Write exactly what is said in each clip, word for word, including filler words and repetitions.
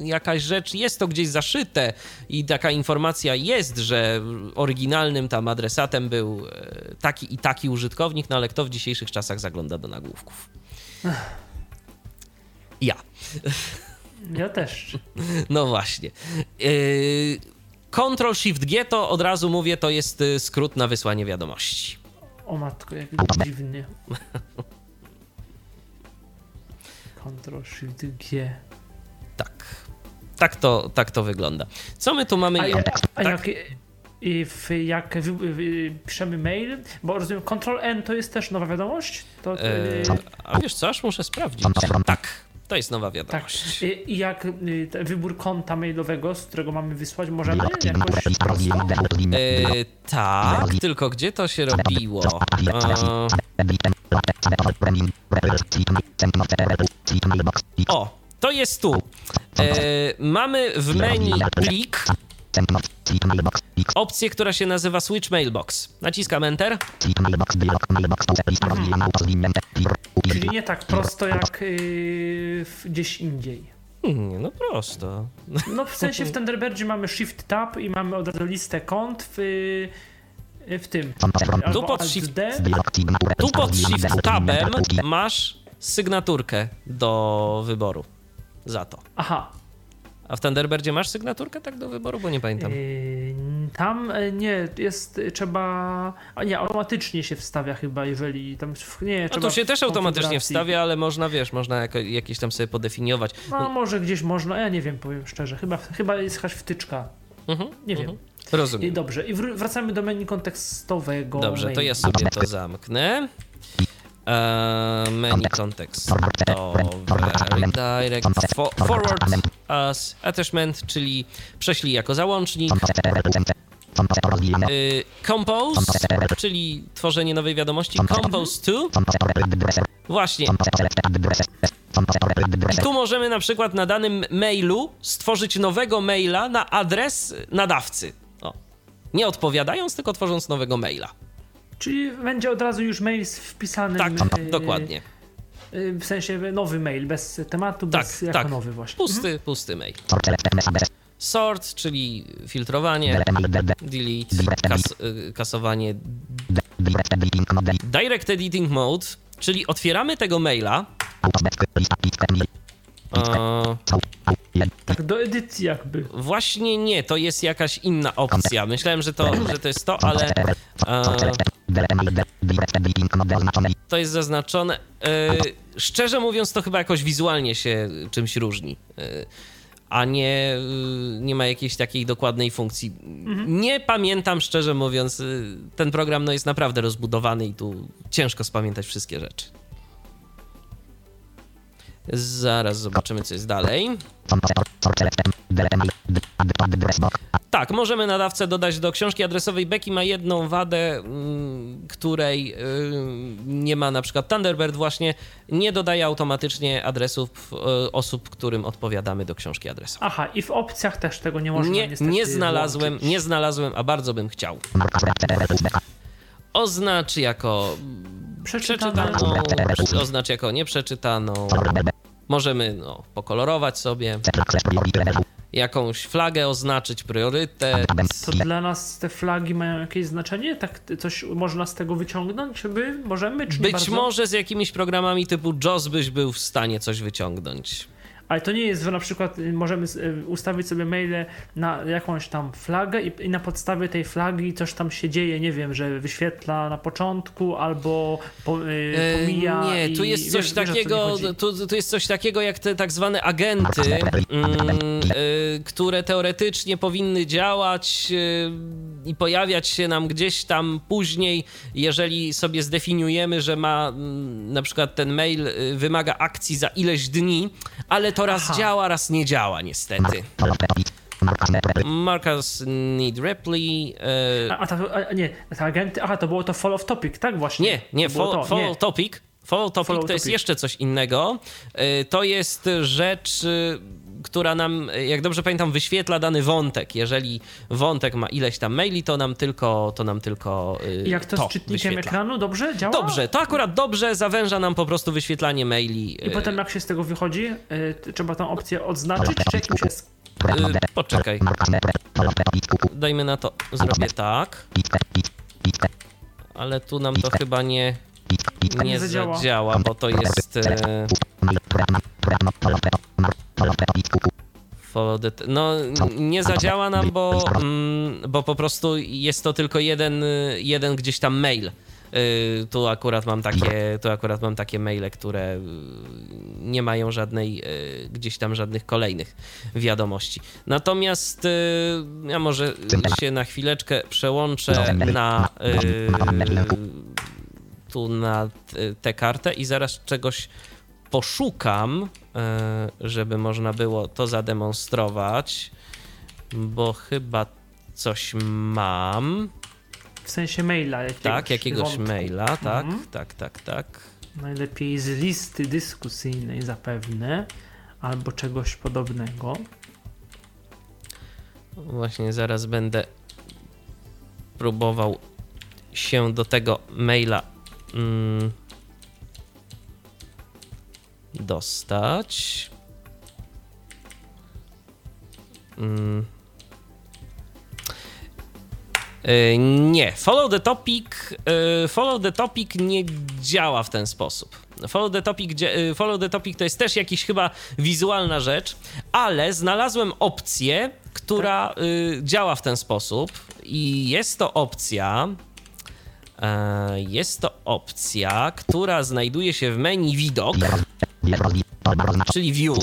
jakaś rzecz, jest to gdzieś zaszyte i taka informacja jest, że oryginalnym tam adresatem był taki i taki użytkownik, no ale kto w dzisiejszych czasach zagląda do nagłówków? Ja. Ja też. No właśnie. Ctrl-Shift-G to od razu mówię, to jest skrót na wysłanie wiadomości. O matko, jak dziwnie. Ctrl-Shift-G. Tak. Tak to, tak to wygląda. Co my tu mamy? A, ja, a tak? jak, i w, jak wy, wy, piszemy mail, bo rozumiem, Ctrl-N to jest też nowa wiadomość? To, Eee, a wiesz co, aż muszę sprawdzić. Tak, to jest nowa wiadomość. Tak. I, i jak y, wybór konta mailowego, z którego mamy wysłać, możemy jakoś... Eee, tak, tylko gdzie to się robiło? Eee, o, to jest tu. Eee, mamy w menu plik opcję, która się nazywa Switch Mailbox. Naciskam Enter. Czyli nie tak prosto jak yy, gdzieś indziej. Nie, no prosto. No w sensie w Thunderbirdzie mamy Shift Tab i mamy od razu listę kont w, w tym. Tu pod, shift, tu pod Shift Tabem masz sygnaturkę do wyboru za to. Aha. A w Thunderbirdzie masz sygnaturkę tak do wyboru? Bo nie pamiętam. Yy, tam nie, jest trzeba... A nie, automatycznie się wstawia chyba, jeżeli tam... Nie, no to się też automatycznie wstawia, ale można, wiesz, można jako, jakieś tam sobie podefiniować. No, no może gdzieś można, ja nie wiem, powiem szczerze. Chyba, chyba jest jakaś wtyczka. Uh-huh, nie uh-huh. wiem. Rozumiem. I dobrze, i wracamy do menu kontekstowego. Dobrze, menu. to ja sobie to zamknę. Uh, menu kontekstowy, direct for, forward as attachment, czyli prześlij jako załącznik. Y, compose, czyli tworzenie nowej wiadomości. Compose to. Właśnie. I tu możemy na przykład na danym mailu stworzyć nowego maila na adres nadawcy. O. Nie odpowiadając, tylko tworząc nowego maila. Czyli będzie od razu już mail z wpisanym... Tak, yy, dokładnie. Yy, w sensie nowy mail, bez tematu, tak, bez jako tak. nowy właśnie. Pusty, mhm. pusty mail. Sort, czyli filtrowanie, delete, kas, kasowanie. Direct Editing Mode, czyli otwieramy tego maila. E, tak do edycji jakby. Właśnie nie, to jest jakaś inna opcja. Myślałem, że to, że to jest to, ale e, to jest zaznaczone. E, szczerze mówiąc, to chyba jakoś wizualnie się czymś różni. E, a nie, nie ma jakiejś takiej dokładnej funkcji. Mhm. Nie pamiętam, szczerze mówiąc, ten program no, jest naprawdę rozbudowany i tu ciężko spamiętać wszystkie rzeczy. Zaraz zobaczymy, co jest dalej. Tak, możemy nadawcę dodać do książki adresowej. Becky ma jedną wadę, której nie ma na przykład Thunderbird właśnie, nie dodaje automatycznie adresów osób, którym odpowiadamy do książki adresowej. Aha, i w opcjach też tego nie można nie, niestety nie znalazłem, włączyć. nie znalazłem, a bardzo bym chciał. Oznacz jako przeczytaną, przeczytaną oznacz jako nieprzeczytaną. Możemy no, pokolorować sobie, jakąś flagę oznaczyć, priorytet. To dla nas te flagi mają jakieś znaczenie? Tak coś można z tego wyciągnąć? By możemy, czy nie Być bardzo? może z jakimiś programami typu J O S byś był w stanie coś wyciągnąć. Ale to nie jest, że na przykład możemy ustawić sobie maile na jakąś tam flagę i, i na podstawie tej flagi coś tam się dzieje, nie wiem, że wyświetla na początku albo po, y, pomija. Nie, tu jest i, coś wiesz, takiego, wiesz, tu, tu jest coś takiego jak te tak zwane agenty, mm, y, które teoretycznie powinny działać y, i pojawiać się nam gdzieś tam później, jeżeli sobie zdefiniujemy, że ma y, na przykład ten mail y, wymaga akcji za ileś dni, ale to raz Aha. działa, raz nie działa niestety. Markers need reply. E... A, a, ta, a nie, te agenty, aha, to było to follow topic, tak właśnie? Nie, nie, to fo, to, follow nie. topic. Follow topic follow to jest topic. jeszcze coś innego. To jest rzecz, która nam, jak dobrze pamiętam, wyświetla dany wątek. Jeżeli wątek ma ileś tam maili, to nam tylko to nam tylko I jak to, to z czytnikiem wyświetla. Ekranu, dobrze działa? Dobrze, to akurat dobrze zawęża nam po prostu wyświetlanie maili. I potem jak się z tego wychodzi, trzeba tą opcję odznaczyć, czy jakimś jest... Yy, poczekaj. Dajmy na to, zrobię tak. Ale tu nam to chyba nie, nie, nie zadziała. zadziała, bo to jest... E... No, nie zadziała nam, bo, bo po prostu jest to tylko jeden, jeden gdzieś tam mail. Tu akurat mam takie, tu akurat mam takie maile, które nie mają żadnej, gdzieś tam żadnych kolejnych wiadomości. Natomiast ja może się na chwileczkę przełączę na tu na tę kartę i zaraz czegoś poszukam, żeby można było to zademonstrować, bo chyba coś mam. W sensie maila jakiegoś. Tak, jakiegoś wątku. maila, tak, mhm. tak, tak, tak. Najlepiej z listy dyskusyjnej zapewne, albo czegoś podobnego. Właśnie zaraz będę próbował się do tego maila mm, dostać. Mm. Yy, nie, follow the topic, yy, follow the topic nie działa w ten sposób. Follow the topic, yy, follow the topic to jest też jakiś chyba wizualna rzecz, ale znalazłem opcję, która yy, działa w ten sposób i jest to opcja, yy, jest to opcja, która znajduje się w menu widok, czyli view.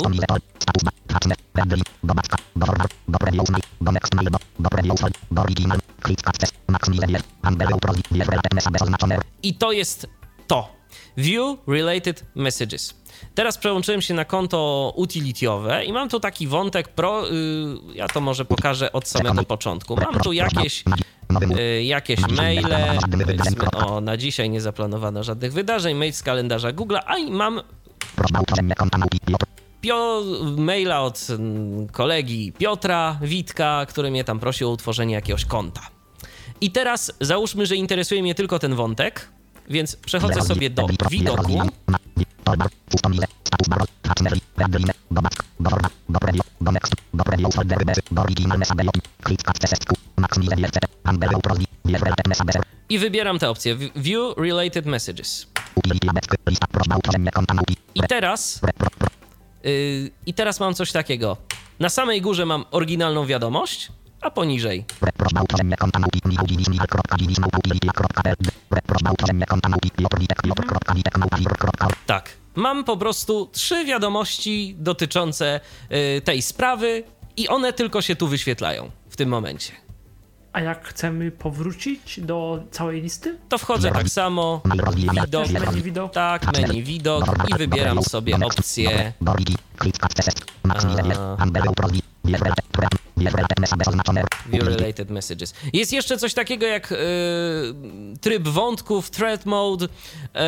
I to jest to. View Related Messages. Teraz przełączyłem się na konto utilityowe i mam tu taki wątek pro, yy, ja to może pokażę od samego początku. Mam tu jakieś, yy, jakieś maile, powiedzmy, o, na dzisiaj nie zaplanowano żadnych wydarzeń, mail z kalendarza Google'a, a i mam Pio, maila od kolegi Piotra Witka, który mnie tam prosił o utworzenie jakiegoś konta. I teraz załóżmy, że interesuje mnie tylko ten wątek, więc przechodzę sobie do widoku. I wybieram tę opcję View Related Messages. I teraz Yy, I teraz mam coś takiego. Na samej górze mam oryginalną wiadomość, a poniżej. Tak. Mam po prostu trzy wiadomości dotyczące yy, tej sprawy i one tylko się tu wyświetlają w tym momencie. A jak chcemy powrócić do całej listy? To wchodzę tak samo, widok, menu widok. tak, menu widok i wybieram sobie opcję View Related Messages. Jest jeszcze coś takiego jak y, tryb wątków, thread mode, y,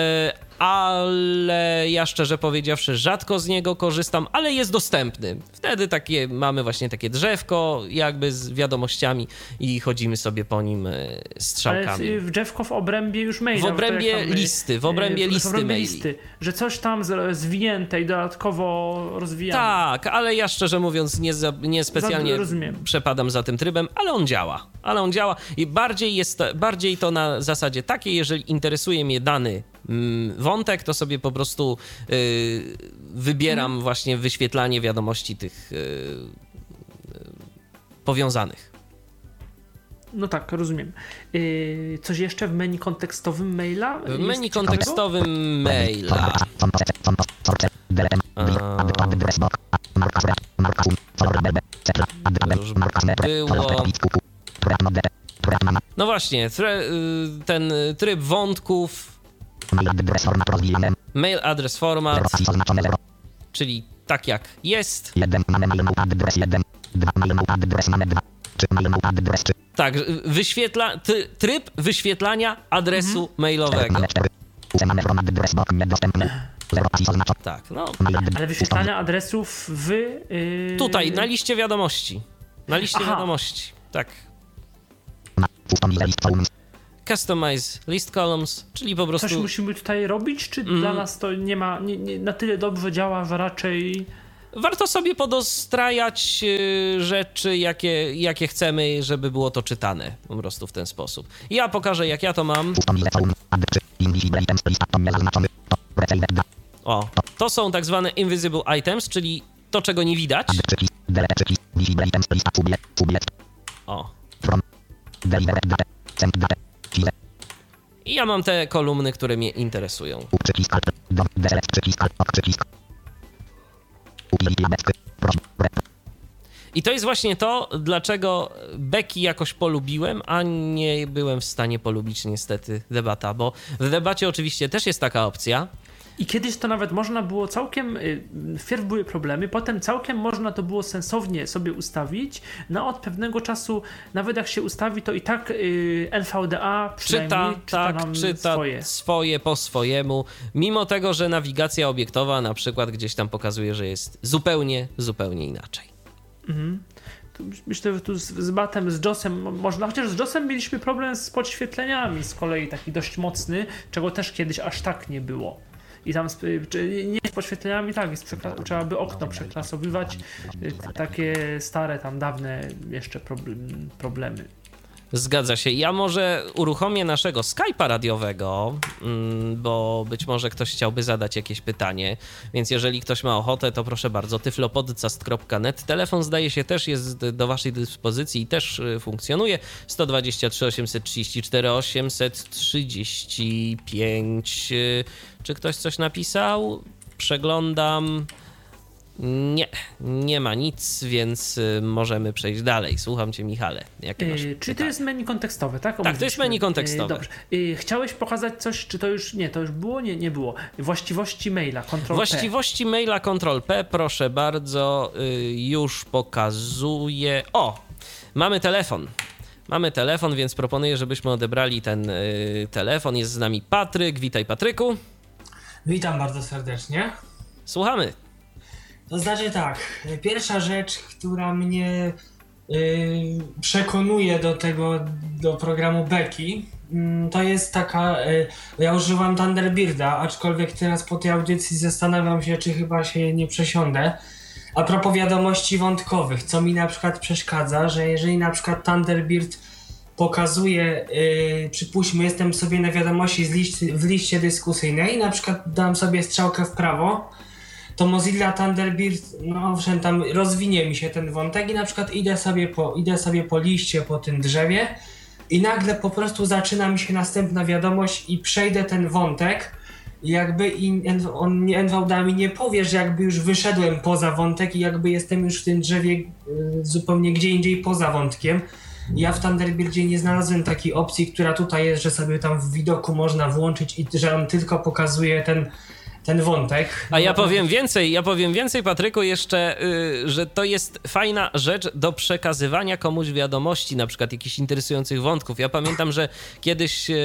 ale ja szczerze powiedziawszy rzadko z niego korzystam, ale jest dostępny. Wtedy takie, mamy właśnie takie drzewko jakby z wiadomościami i chodzimy sobie po nim y, strzałkami. Ale drzewko w obrębie już maila. W obrębie tam, listy, w obrębie listy w obrębie maili. Listy, że coś tam zwinięte i dodatkowo rozwijane. Tak, ale ja szczerze mówiąc nie, za, nie specjalnie Rozumiem. przepadam za tym trybem, ale on działa. Ale on działa i bardziej jest bardziej to na zasadzie takiej, jeżeli interesuje mnie dany mm, wątek, to sobie po prostu y, wybieram hmm. właśnie wyświetlanie wiadomości tych y, y, powiązanych. No tak, rozumiem. Yy, coś jeszcze w menu kontekstowym maila? W menu kontekstowym maila. Było. No właśnie, ten tryb wątków. Mail address format. Czyli tak jak jest. Tak, wyświetla, tryb wyświetlania adresu mhm. mailowego. Tak, no. Ale wyświetlania adresów w... Yy... Tutaj, na liście wiadomości. Na liście Aha. wiadomości, tak. Customize list columns, czyli po prostu... Coś musimy tutaj robić, czy mm. dla nas to nie ma, nie, nie, na tyle dobrze działa, że raczej... Warto sobie podostrajać rzeczy, jakie, jakie chcemy, żeby było to czytane po prostu w ten sposób. Ja pokażę, jak ja to mam. O, to są tak zwane invisible items, czyli to, czego nie widać. O. I ja mam te kolumny, które mnie interesują. I to jest właśnie to, dlaczego beki jakoś polubiłem, a nie byłem w stanie polubić niestety debata, bo w debacie oczywiście też jest taka opcja. I kiedyś to nawet można było całkiem, wpierw były problemy, potem całkiem można to było sensownie sobie ustawić, no od pewnego czasu, nawet jak się ustawi, to i tak N V D A przynajmniej czyta, czyta tak, nam czyta swoje. swoje po swojemu, mimo tego, że nawigacja obiektowa na przykład gdzieś tam pokazuje, że jest zupełnie, zupełnie inaczej. Mhm. Myślę, że tu z, z batem, z JOSem można, chociaż z JOSem mieliśmy problem z podświetleniami z kolei taki dość mocny, czego też kiedyś aż tak nie było. I tam nie z podświetleniami, tak, jest przekla- trzeba by okno przeklasowywać, takie stare tam dawne jeszcze problem, problemy. Zgadza się. Ja może uruchomię naszego Skype'a radiowego, bo być może ktoś chciałby zadać jakieś pytanie, więc jeżeli ktoś ma ochotę, to proszę bardzo, tyflopodcast kropka net. Telefon zdaje się też jest do waszej dyspozycji i też funkcjonuje. sto dwadzieścia trzy osiemset trzydzieści cztery osiemset trzydzieści pięć. Czy ktoś coś napisał? Przeglądam. Nie, nie ma nic, więc y, możemy przejść dalej. Słucham cię, Michale. Jakie masz yy, czy to jest menu kontekstowe, tak? Tak, to jest menu kontekstowe. Yy, dobrze. Yy, chciałeś pokazać coś, czy to już, nie, to już było? Nie, nie było. Właściwości maila, Ctrl-P. Właściwości maila, Ctrl-P, proszę bardzo, yy, już pokazuję. O, mamy telefon. Mamy telefon, więc proponuję, żebyśmy odebrali ten yy, telefon. Jest z nami Patryk. Witaj, Patryku. Witam bardzo serdecznie. Słuchamy. To znaczy tak, pierwsza rzecz, która mnie y, przekonuje do tego, do programu Beki, y, to jest taka, y, ja używam Thunderbirda, aczkolwiek teraz po tej audycji zastanawiam się, czy chyba się nie przesiądę. A propos wiadomości wątkowych, co mi na przykład przeszkadza, że jeżeli na przykład Thunderbird pokazuje, yy, przypuśćmy, jestem sobie na wiadomości z liście, w liście dyskusyjnej i na przykład dam sobie strzałkę w prawo, to Mozilla Thunderbird, no owszem, tam rozwinie mi się ten wątek i na przykład idę sobie po, idę sobie po liście, po tym drzewie i nagle po prostu zaczyna mi się następna wiadomość i przejdę ten wątek i jakby i on nie, N V D A mi nie powie, że jakby już wyszedłem poza wątek i jakby jestem już w tym drzewie yy, zupełnie gdzie indziej poza wątkiem. Ja w Thunderbirdzie nie znalazłem takiej opcji, która tutaj jest, że sobie tam w widoku można włączyć i że on tylko pokazuje ten ten wątek. A ja powiem więcej, ja powiem więcej, Patryku, jeszcze, yy, że to jest fajna rzecz do przekazywania komuś wiadomości, na przykład jakichś interesujących wątków. Ja pamiętam, że kiedyś yy,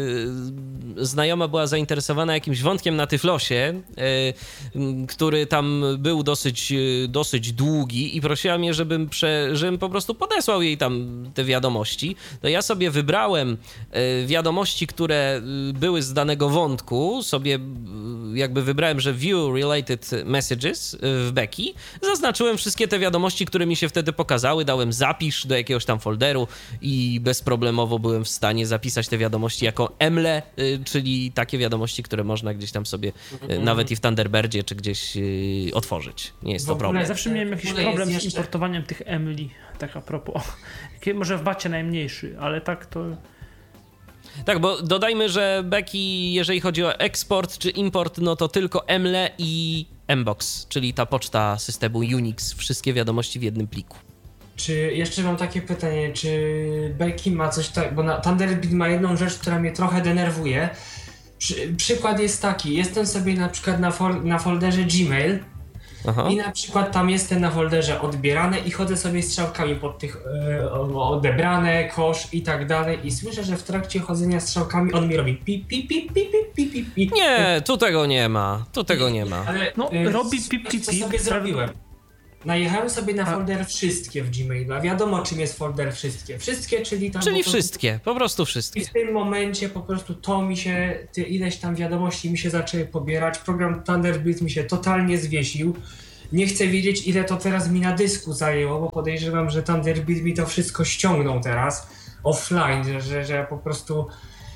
znajoma była zainteresowana jakimś wątkiem na Tyflosie, yy, który tam był dosyć, yy, dosyć długi i prosiła mnie, żebym, prze, żebym po prostu podesłał jej tam te wiadomości. To ja sobie wybrałem yy, wiadomości, które yy, były z danego wątku, sobie yy, jakby wybrałem, że view related messages w Beki, zaznaczyłem wszystkie te wiadomości, które mi się wtedy pokazały, dałem zapisz do jakiegoś tam folderu i bezproblemowo byłem w stanie zapisać te wiadomości jako emle, czyli takie wiadomości, które można gdzieś tam sobie mm. nawet i w Thunderbirdzie czy gdzieś otworzyć. Nie jest to problem. Zawsze miałem jakiś problem z jeszcze... importowaniem tych emli, tak a propos. Może w bacie najmniejszy, ale tak to... Tak, bo dodajmy, że Beki, jeżeli chodzi o eksport czy import, no to tylko emle i mbox, czyli ta poczta systemu Unix, wszystkie wiadomości w jednym pliku. Czy jeszcze mam takie pytanie, czy Beki ma coś tak, bo na Thunderbird ma jedną rzecz, która mnie trochę denerwuje. Przy, przykład jest taki, jestem sobie na przykład na, fol, na folderze Gmail Aha. i na przykład tam jestem na folderze odbierane i chodzę sobie strzałkami pod tych e, odebrane, kosz i tak dalej i słyszę, że w trakcie chodzenia strzałkami on mi robi pip, pip, pip, pip, pip, pip, pip. Nie, tu tego nie ma, tu tego nie ma. Ale No, e, robi pip, pip, co pip. sobie zrobiłem? Najechałem sobie na A- folder wszystkie w Gmaila. Wiadomo, czym jest folder wszystkie. Wszystkie, czyli tam... Czyli po prostu- wszystkie, po prostu I wszystkie. w tym momencie po prostu to mi się, ty, ileś tam wiadomości mi się zaczęły pobierać, program Thunderbird mi się totalnie zwiesił. Nie chcę wiedzieć, ile to teraz mi na dysku zajęło, bo podejrzewam, że Thunderbird mi to wszystko ściągnął teraz offline, że, że, że po prostu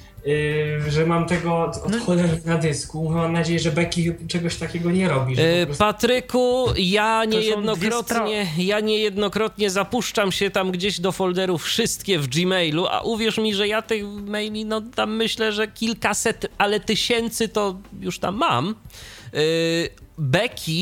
yy, że mam tego od, od No. cholery na dysku. Mam nadzieję, że Becky czegoś takiego nie robi. Że E, po prostu... Patryku, ja To są dwie niejednokrotnie, ja niejednokrotnie zapuszczam się tam gdzieś do folderu wszystkie w Gmailu, a uwierz mi, że ja tych maili, no tam myślę, że kilkaset, ale tysięcy to już tam mam. E, Becky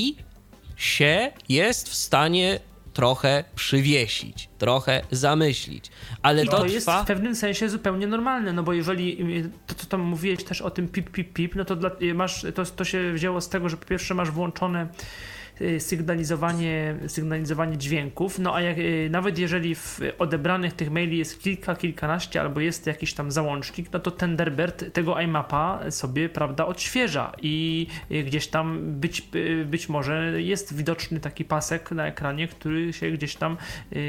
się jest w stanie trochę przywiesić, trochę zamyślić, ale I to, to jest trwa... w pewnym sensie zupełnie normalne, no bo jeżeli y, to, co tam mówiłeś też o tym pip, pip, pip, no to, dla, y, masz, to, to się wzięło z tego, że po pierwsze masz włączone y, sygnalizowanie, sygnalizowanie dźwięków, no a jak, y, nawet jeżeli w odebranych tych maili jest kilka, kilkanaście albo jest jakiś tam załącznik, no to Thunderbird tego iMapa sobie, prawda, odświeża i y, gdzieś tam być, y, być może jest widoczny taki pasek na ekranie, który się gdzieś tam,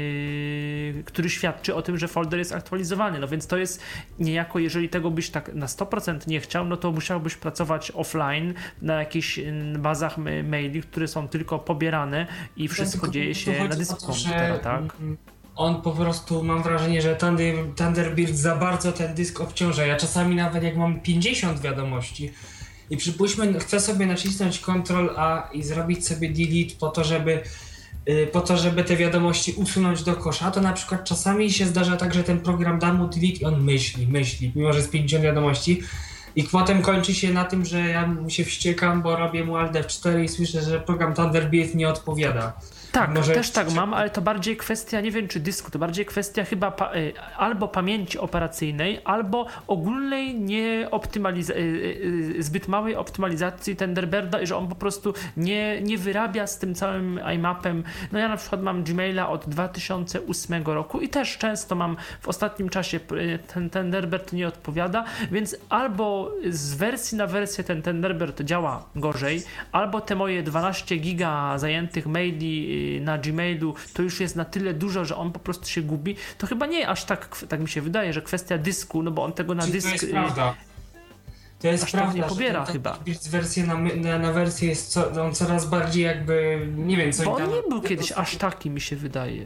yy, który świadczy o tym, że folder jest aktualizowany, no więc to jest niejako, jeżeli tego byś tak na sto procent nie chciał, no to musiałbyś pracować offline na jakichś mm, bazach ma- maili, które są tylko pobierane i wszystko Tylko dzieje tu się chodzi na o dysku to, komputera, że, tak? mm, On po prostu, mam wrażenie, że Thunder, Thunderbird za bardzo ten dysk obciąża. Ja czasami nawet jak mam pięćdziesiąt wiadomości i przypuśćmy, chcę sobie nacisnąć kontrol A i zrobić sobie delete po to, żeby y, po to, żeby te wiadomości usunąć do kosza, to na przykład czasami się zdarza tak, że ten program da mu delete i on myśli, myśli, mimo że jest pięćdziesiąt wiadomości. I potem kończy się na tym, że ja mu się wściekam, bo robię mu Alt F cztery i słyszę, że program Thunderbird nie odpowiada. Tak, Może- też tak mam, ale to bardziej kwestia, nie wiem czy dysku, to bardziej kwestia chyba pa, y, albo pamięci operacyjnej, albo ogólnej nieoptymaliz- y, y, y, zbyt małej optymalizacji Thunderbirda i że on po prostu nie, nie wyrabia z tym całym iMapem. No ja na przykład mam Gmaila od dwa tysiące ósmego roku i też często mam w ostatnim czasie y, ten Thunderbird nie odpowiada, więc albo z wersji na wersję ten Thunderbird działa gorzej, albo te moje dwanaście giga zajętych maili na Gmailu to już jest na tyle dużo, że on po prostu się gubi, to chyba nie aż tak, tak mi się wydaje, że kwestia dysku, no bo on tego na Czyli dysk... To jest prawda. To jest aż tak prawda, nie pobiera że chyba. Z wersji na, my- na, na wersję jest co, on coraz bardziej jakby, nie wiem co Bo oni on tam... nie był kiedyś aż taki, mi się wydaje.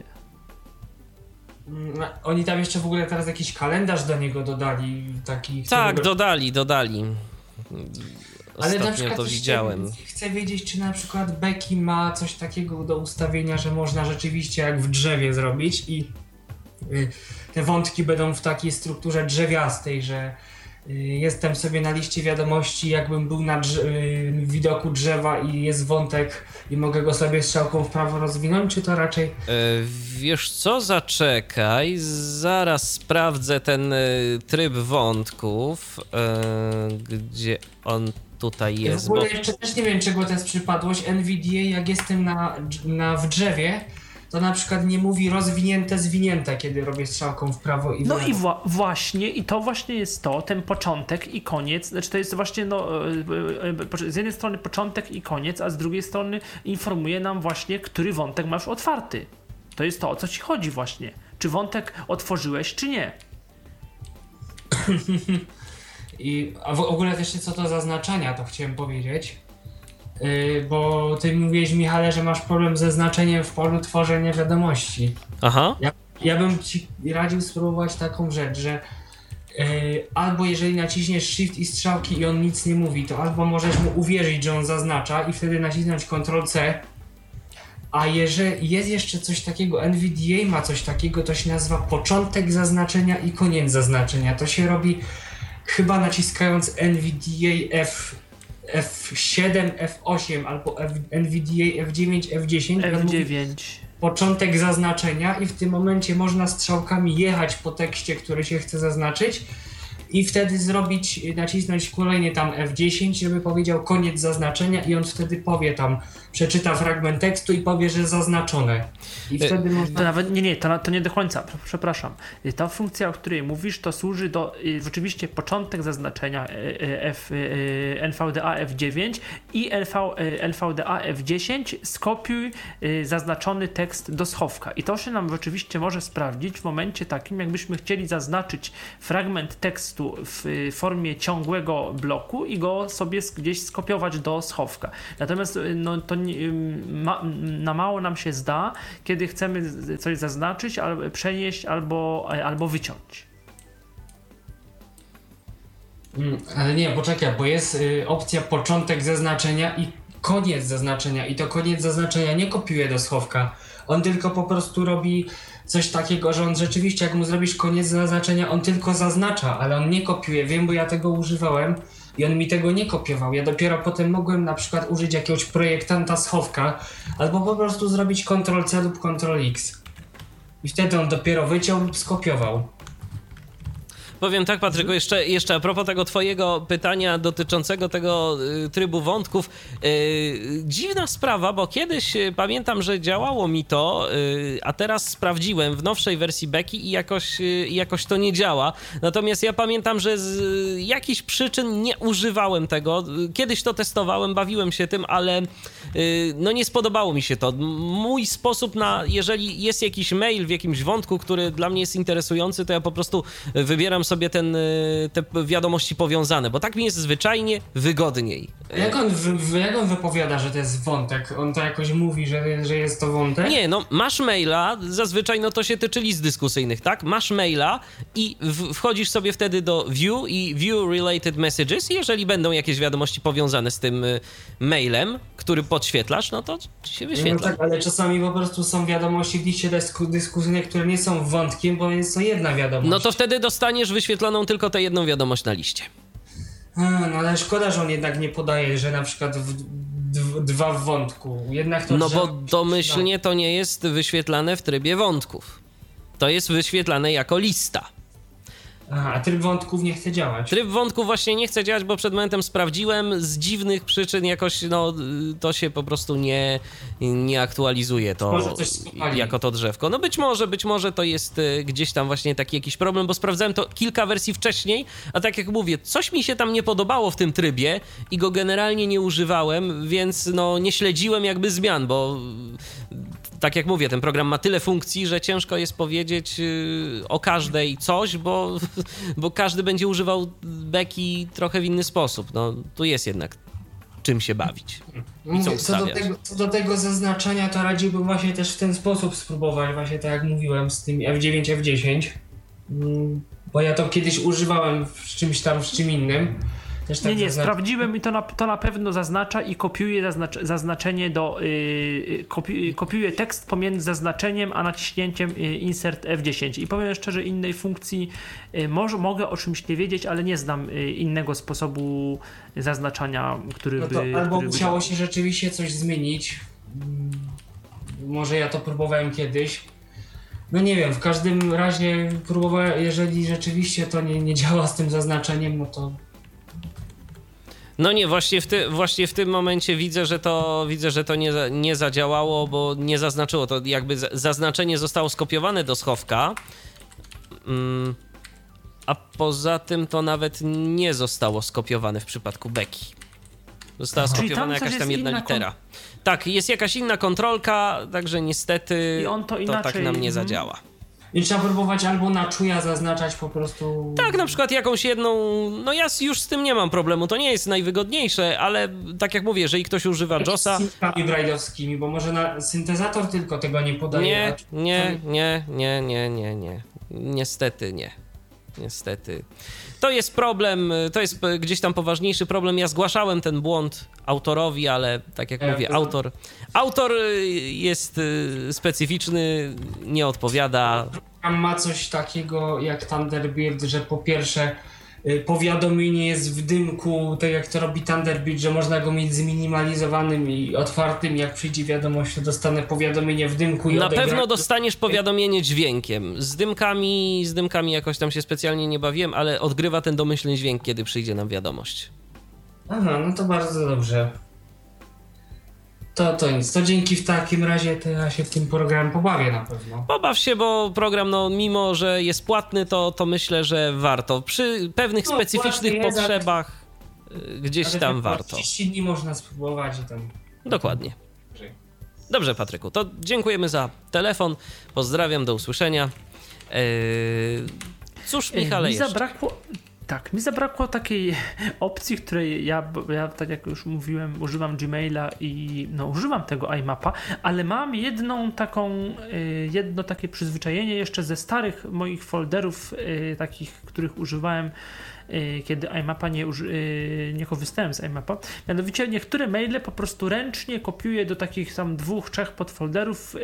Na- Oni tam jeszcze w ogóle teraz jakiś kalendarz do niego dodali, taki... Tak, którego- dodali, dodali. Ale na Ostatnio przykład to też widziałem. Chcę, chcę wiedzieć, czy na przykład Becky ma coś takiego do ustawienia, że można rzeczywiście jak w drzewie zrobić i y, te wątki będą w takiej strukturze drzewiastej, że y, jestem sobie na liście wiadomości, jakbym był na drze- y, widoku drzewa i jest wątek i mogę go sobie strzałką w prawo rozwinąć, czy to raczej... E, Wiesz co, zaczekaj, zaraz sprawdzę ten e, tryb wątków, e, gdzie on tutaj Ja jest, w ogóle bo... jeszcze też nie wiem, czego to jest przypadłość. N V D A, jak jestem na, na, w drzewie, to na przykład nie mówi rozwinięte, zwinięte, kiedy robię strzałką w prawo i w No lewo. i wła- właśnie, i to właśnie jest to, ten początek i koniec, znaczy to jest właśnie no, e, e, z jednej strony początek i koniec, a z drugiej strony informuje nam właśnie, który wątek masz otwarty. To jest to, o co ci chodzi właśnie. Czy wątek otworzyłeś, czy nie. I, a w ogóle też co to za znaczenia, to chciałem powiedzieć. Yy, bo ty mówiłeś, Michale, że masz problem ze znaczeniem w polu tworzenia wiadomości. Aha, Ja, ja bym ci radził spróbować taką rzecz, że yy, albo jeżeli naciśniesz Shift i strzałki i on nic nie mówi, to albo możesz mu uwierzyć, że on zaznacza i wtedy nacisnąć kontrol C. A jeżeli jest jeszcze coś takiego, N V D A ma coś takiego, to się nazywa początek zaznaczenia i koniec zaznaczenia. To się robi chyba naciskając N V D A F, F siedem, F osiem albo F, N V D A F dziewięć, F dziesięć. F dziewięć. Początek zaznaczenia i w tym momencie można strzałkami jechać po tekście, który się chce zaznaczyć i wtedy zrobić, nacisnąć kolejny tam F dziesięć, żeby powiedział koniec zaznaczenia i on wtedy powie tam, przeczyta fragment tekstu i powie, że zaznaczone. I wtedy można... To nawet, nie, nie, to, to nie do końca, przepraszam. Ta funkcja, o której mówisz, to służy do, rzeczywiście początek zaznaczenia F, N V D A F dziewięć i N V D A F dziesięć skopiuj zaznaczony tekst do schowka. I to się nam oczywiście może sprawdzić w momencie takim, jakbyśmy chcieli zaznaczyć fragment tekstu w formie ciągłego bloku i go sobie gdzieś skopiować do schowka. Natomiast no, to nie, ma, na mało nam się zda, kiedy chcemy coś zaznaczyć, albo przenieść, albo, albo wyciąć. Hmm, ale nie, poczekaj, bo jest y, opcja początek zaznaczenia i koniec zaznaczenia i to koniec zaznaczenia nie kopiuje do schowka. On tylko po prostu robi coś takiego, że on rzeczywiście, jak mu zrobisz koniec zaznaczenia, on tylko zaznacza, ale on nie kopiuje. Wiem, bo ja tego używałem i on mi tego nie kopiował. Ja dopiero potem mogłem na przykład użyć jakiegoś projektanta schowka albo po prostu zrobić kontrol C lub kontrol X. I wtedy on dopiero wyciął lub skopiował. Powiem tak, Patryku, jeszcze, jeszcze a propos tego twojego pytania dotyczącego tego y, trybu wątków. Y, dziwna sprawa, bo kiedyś y, pamiętam, że działało mi to, y, a teraz sprawdziłem w nowszej wersji Beki i jakoś, y, jakoś to nie działa. Natomiast ja pamiętam, że z y, jakichś przyczyn nie używałem tego. Kiedyś to testowałem, bawiłem się tym, ale y, no nie spodobało mi się to. Mój sposób na, jeżeli jest jakiś mail w jakimś wątku, który dla mnie jest interesujący, to ja po prostu wybieram sobie ten, te wiadomości powiązane, bo tak mi jest zwyczajnie wygodniej. Jak on, wy, jak on wypowiada, że to jest wątek? On to jakoś mówi, że, że jest to wątek? Nie, no masz maila, zazwyczaj no to się tyczy list dyskusyjnych, tak? Masz maila i w, wchodzisz sobie wtedy do view i view related messages i jeżeli będą jakieś wiadomości powiązane z tym mailem, który podświetlasz, no to się wyświetla. No tak, ale czasami po prostu są wiadomości w liście dyskusyjne, które nie są wątkiem, bo jest to jedna wiadomość. No to wtedy dostaniesz wyświetloną tylko tę jedną wiadomość na liście. A, no ale szkoda, że on jednak nie podaje, że na przykład w, d, dwa w wątku. Jednak to no bo domyślnie to nie jest wyświetlane w trybie wątków. To jest wyświetlane jako lista. Aha, a tryb wątków nie chce działać. Tryb wątków właśnie nie chce działać, bo przed momentem sprawdziłem, z dziwnych przyczyn jakoś no to się po prostu nie, nie aktualizuje to może coś spali. Jako to drzewko. No być może, być może to jest gdzieś tam właśnie taki jakiś problem, bo sprawdzałem to kilka wersji wcześniej, a tak jak mówię, coś mi się tam nie podobało w tym trybie i go generalnie nie używałem, więc no nie śledziłem jakby zmian, bo tak jak mówię, ten program ma tyle funkcji, że ciężko jest powiedzieć o każdej coś, bo, bo każdy będzie używał Beki trochę w inny sposób. No, tu jest jednak czym się bawić i co Mówię, co, do ustawiać. tego, co do tego zaznaczenia, to radziłbym właśnie też w ten sposób spróbować, właśnie tak jak mówiłem z tym F dziewięć, F dziesięć, bo ja to kiedyś używałem w czymś tam, w czym innym. Też tak nie, nie, zaznacz... sprawdziłem i to na, to na pewno zaznacza i kopiuje zaznacz, zaznaczenie do, yy, kopi, kopiuje tekst pomiędzy zaznaczeniem a naciśnięciem yy, insert F dziesięć i powiem szczerze, innej funkcji yy, może, mogę o czymś nie wiedzieć, ale nie znam yy, innego sposobu zaznaczania, który no to by... albo który musiało by... się rzeczywiście coś zmienić, może ja to próbowałem kiedyś. No nie wiem, w każdym razie próbowałem, jeżeli rzeczywiście to nie, nie działa z tym zaznaczeniem, no to No nie, właśnie w, ty, właśnie w tym momencie widzę, że to widzę, że to nie, nie zadziałało, bo nie zaznaczyło. To jakby zaznaczenie zostało skopiowane do schowka, mm, a poza tym to nawet nie zostało skopiowane w przypadku Beki. Została Czyli skopiowana tam jakaś tam jedna inna litera. kon... Tak, jest jakaś inna kontrolka, także niestety I on to, to inaczej... tak nam nie zadziała. I trzeba próbować albo na czuja zaznaczać po prostu... Tak, na przykład jakąś jedną, no ja już z tym nie mam problemu, to nie jest najwygodniejsze, ale tak jak mówię, jeżeli ktoś używa JOSa... Z synkami brailleowskimi, bo może na syntezator tylko tego nie podaje. Nie, nie, nie, nie, nie, nie, nie. Niestety nie. Niestety. To jest problem, to jest gdzieś tam poważniejszy problem. Ja zgłaszałem ten błąd autorowi, ale tak jak Ja, mówię, to... autor, autor jest specyficzny, nie odpowiada. Program ma coś takiego jak Thunderbird, że po pierwsze powiadomienie jest w dymku, tak jak to robi Thunderbird, że można go mieć zminimalizowanym i otwartym, jak przyjdzie wiadomość, to dostanę powiadomienie w dymku i Na odegrać. pewno dostaniesz powiadomienie dźwiękiem. Z dymkami, z dymkami jakoś tam się specjalnie nie bawiłem, ale odgrywa ten domyślny dźwięk, kiedy przyjdzie nam wiadomość. Aha, no to bardzo dobrze. To, to nic, to dzięki w takim razie to ja się w tym programie pobawię na pewno. Pobaw się, bo program, no mimo że jest płatny, to, to myślę, że warto. Przy pewnych No, specyficznych płatny jest, potrzebach y, gdzieś Ale tam tak warto. trzydzieści dni można spróbować i tam... Dokładnie. Dobrze, Patryku, to dziękujemy za telefon. Pozdrawiam, do usłyszenia. Eee, cóż, Michale, mi jeszcze? zabrakło, tak, mi zabrakło takiej opcji, której ja, ja, tak jak już mówiłem, używam Gmaila i no, używam tego iMapa, ale mam jedną taką, jedno takie przyzwyczajenie jeszcze ze starych moich folderów, takich, których używałem, kiedy iMapa nie, nie korzystałem z iMapa. Mianowicie niektóre maile po prostu ręcznie kopiuję do takich tam dwóch, trzech podfolderów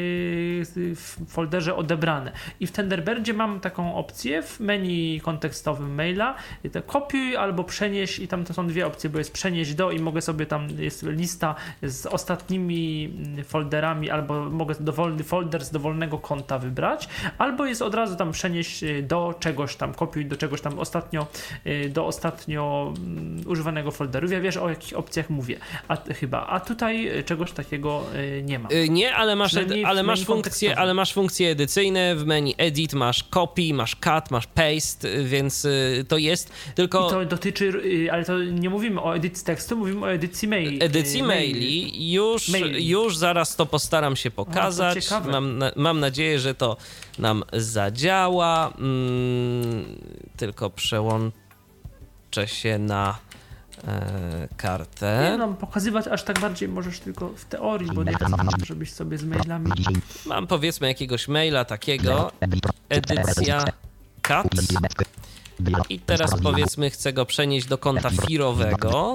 w folderze odebrane. I w Thunderbirdzie mam taką opcję w menu kontekstowym maila, to kopiuj albo przenieś i tam to są dwie opcje, bo jest przenieść do i mogę sobie tam, jest lista z ostatnimi folderami, albo mogę dowolny folder z dowolnego konta wybrać, albo jest od razu tam przenieść do czegoś tam, kopiuj do czegoś tam ostatnio do ostatnio używanego folderu. Ja wiesz, o jakich opcjach mówię. A chyba, a tutaj czegoś takiego nie ma. Nie, ale masz, edy- ale masz funkcje, ale masz funkcje edycyjne. W menu edit masz copy, masz cut, masz paste, więc to jest tylko... I to dotyczy, ale to nie mówimy o edycji tekstu, mówimy o edycji maili. Edycji maili. Już, maili. Już zaraz to postaram się pokazać. O, mam, na, mam nadzieję, że to nam zadziała. Hmm, tylko przełączę się na e, kartę. Nie no, pokazywać aż tak bardziej możesz tylko w teorii, bo nie tak, żebyś sobie z mailami... Mam powiedzmy jakiegoś maila takiego, edycja cut i teraz powiedzmy chcę go przenieść do konta firowego.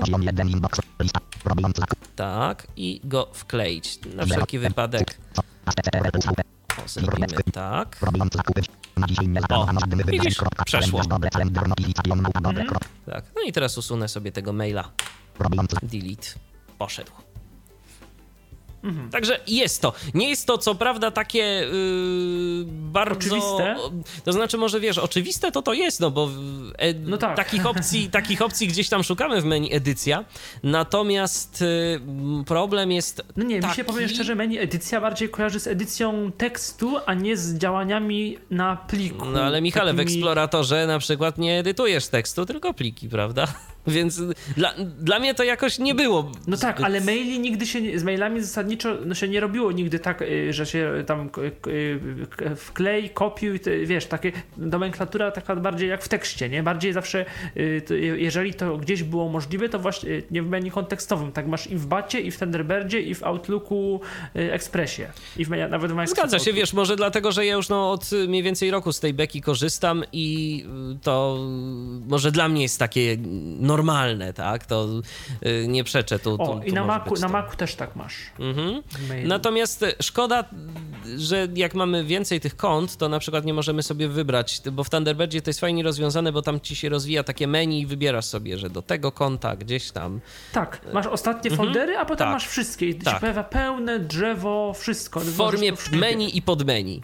Tak, i go wkleić. Na wszelki wypadek. O, zrobimy tak. O, widzisz? Przeszło. Mhm. Tak, no i teraz usunę sobie tego maila. Delete. Poszedł. Mhm. Także jest to. Nie jest to co prawda takie yy, bardzo... Oczywiste. To znaczy może wiesz, oczywiste to to jest, no bo e, no tak. takich, opcji, takich opcji gdzieś tam szukamy w menu edycja, natomiast yy, problem jest No nie, taki... mi się powiem szczerze, menu edycja bardziej kojarzy z edycją tekstu, a nie z działaniami na pliku. No ale Michale, takimi... w Eksploratorze na przykład nie edytujesz tekstu, tylko pliki, prawda? Więc dla, dla mnie to jakoś nie było. No tak, ale maili nigdy się, nie, z mailami zasadniczo no się nie robiło nigdy tak, że się tam wklej, kopiuj, wiesz, takie nomenklatura taka bardziej jak w tekście, nie? Bardziej zawsze, jeżeli to gdzieś było możliwe, to właśnie nie w menu kontekstowym, tak masz i w Bacie, i w Thunderbirdzie, i w Outlooku Expressie, i w, nawet w Microsoft Zgadza się, wiesz, może dlatego, że ja już no, od mniej więcej roku z tej beki korzystam i to może dla mnie jest takie normalne, tak? To yy, nie przeczę tu. O, tu, tu i na Macu, na to. Macu też tak masz. Mhm. Natomiast szkoda, że jak mamy więcej tych kont, to na przykład nie możemy sobie wybrać, bo w Thunderbirdzie to jest fajnie rozwiązane, bo tam ci się rozwija takie menu i wybierasz sobie, że do tego konta gdzieś tam. Tak, masz ostatnie mhm. foldery, a potem tak. masz wszystkie i tak. się pojawia pełne drzewo, wszystko. W formie menu i podmenu.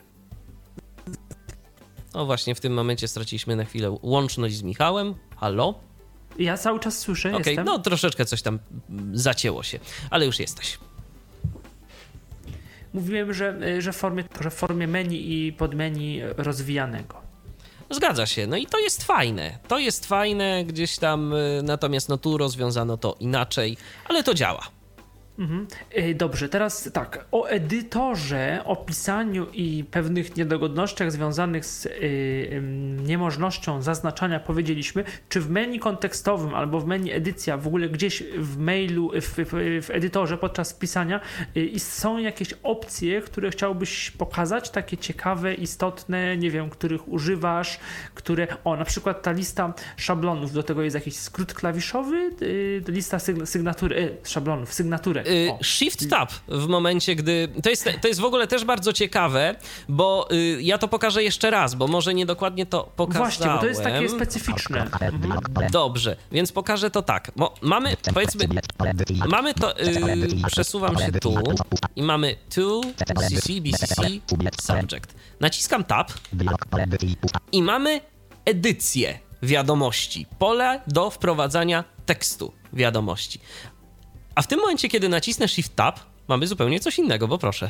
O właśnie, w tym momencie straciliśmy na chwilę łączność z Michałem. Halo? Ja cały czas słyszę, Okej, jestem. no troszeczkę coś tam zacięło się, ale już jesteś. Mówiłem, że, że, w formie, że w formie menu i podmenu rozwijanego. Zgadza się, no i to jest fajne. To jest fajne gdzieś tam, natomiast no tu rozwiązano to inaczej, ale to działa. Mhm. Dobrze, teraz tak, o edytorze, o pisaniu i pewnych niedogodnościach związanych z yy, niemożnością zaznaczania powiedzieliśmy. Czy w menu kontekstowym albo w menu edycja, w ogóle gdzieś w mailu, w, w, w edytorze podczas pisania yy, są jakieś opcje, które chciałbyś pokazać, takie ciekawe, istotne, nie wiem, których używasz, które, o na przykład ta lista szablonów, do tego jest jakiś skrót klawiszowy, yy, lista sygn- sygnatury, yy, szablonów, sygnatury. O. Shift Tab w momencie, gdy... To jest, to jest w ogóle też bardzo ciekawe, bo y, ja to pokażę jeszcze raz, bo może niedokładnie to pokazałem. Właśnie, bo to jest takie specyficzne. Mhm. Dobrze, więc pokażę to tak. Bo mamy, powiedzmy, mamy to... Y, przesuwam się tu i mamy to, C C, B C C, subject. Naciskam Tab i mamy edycję wiadomości. Pole do wprowadzania tekstu wiadomości. A w tym momencie, kiedy nacisnę Shift Tab, mamy zupełnie coś innego, bo proszę.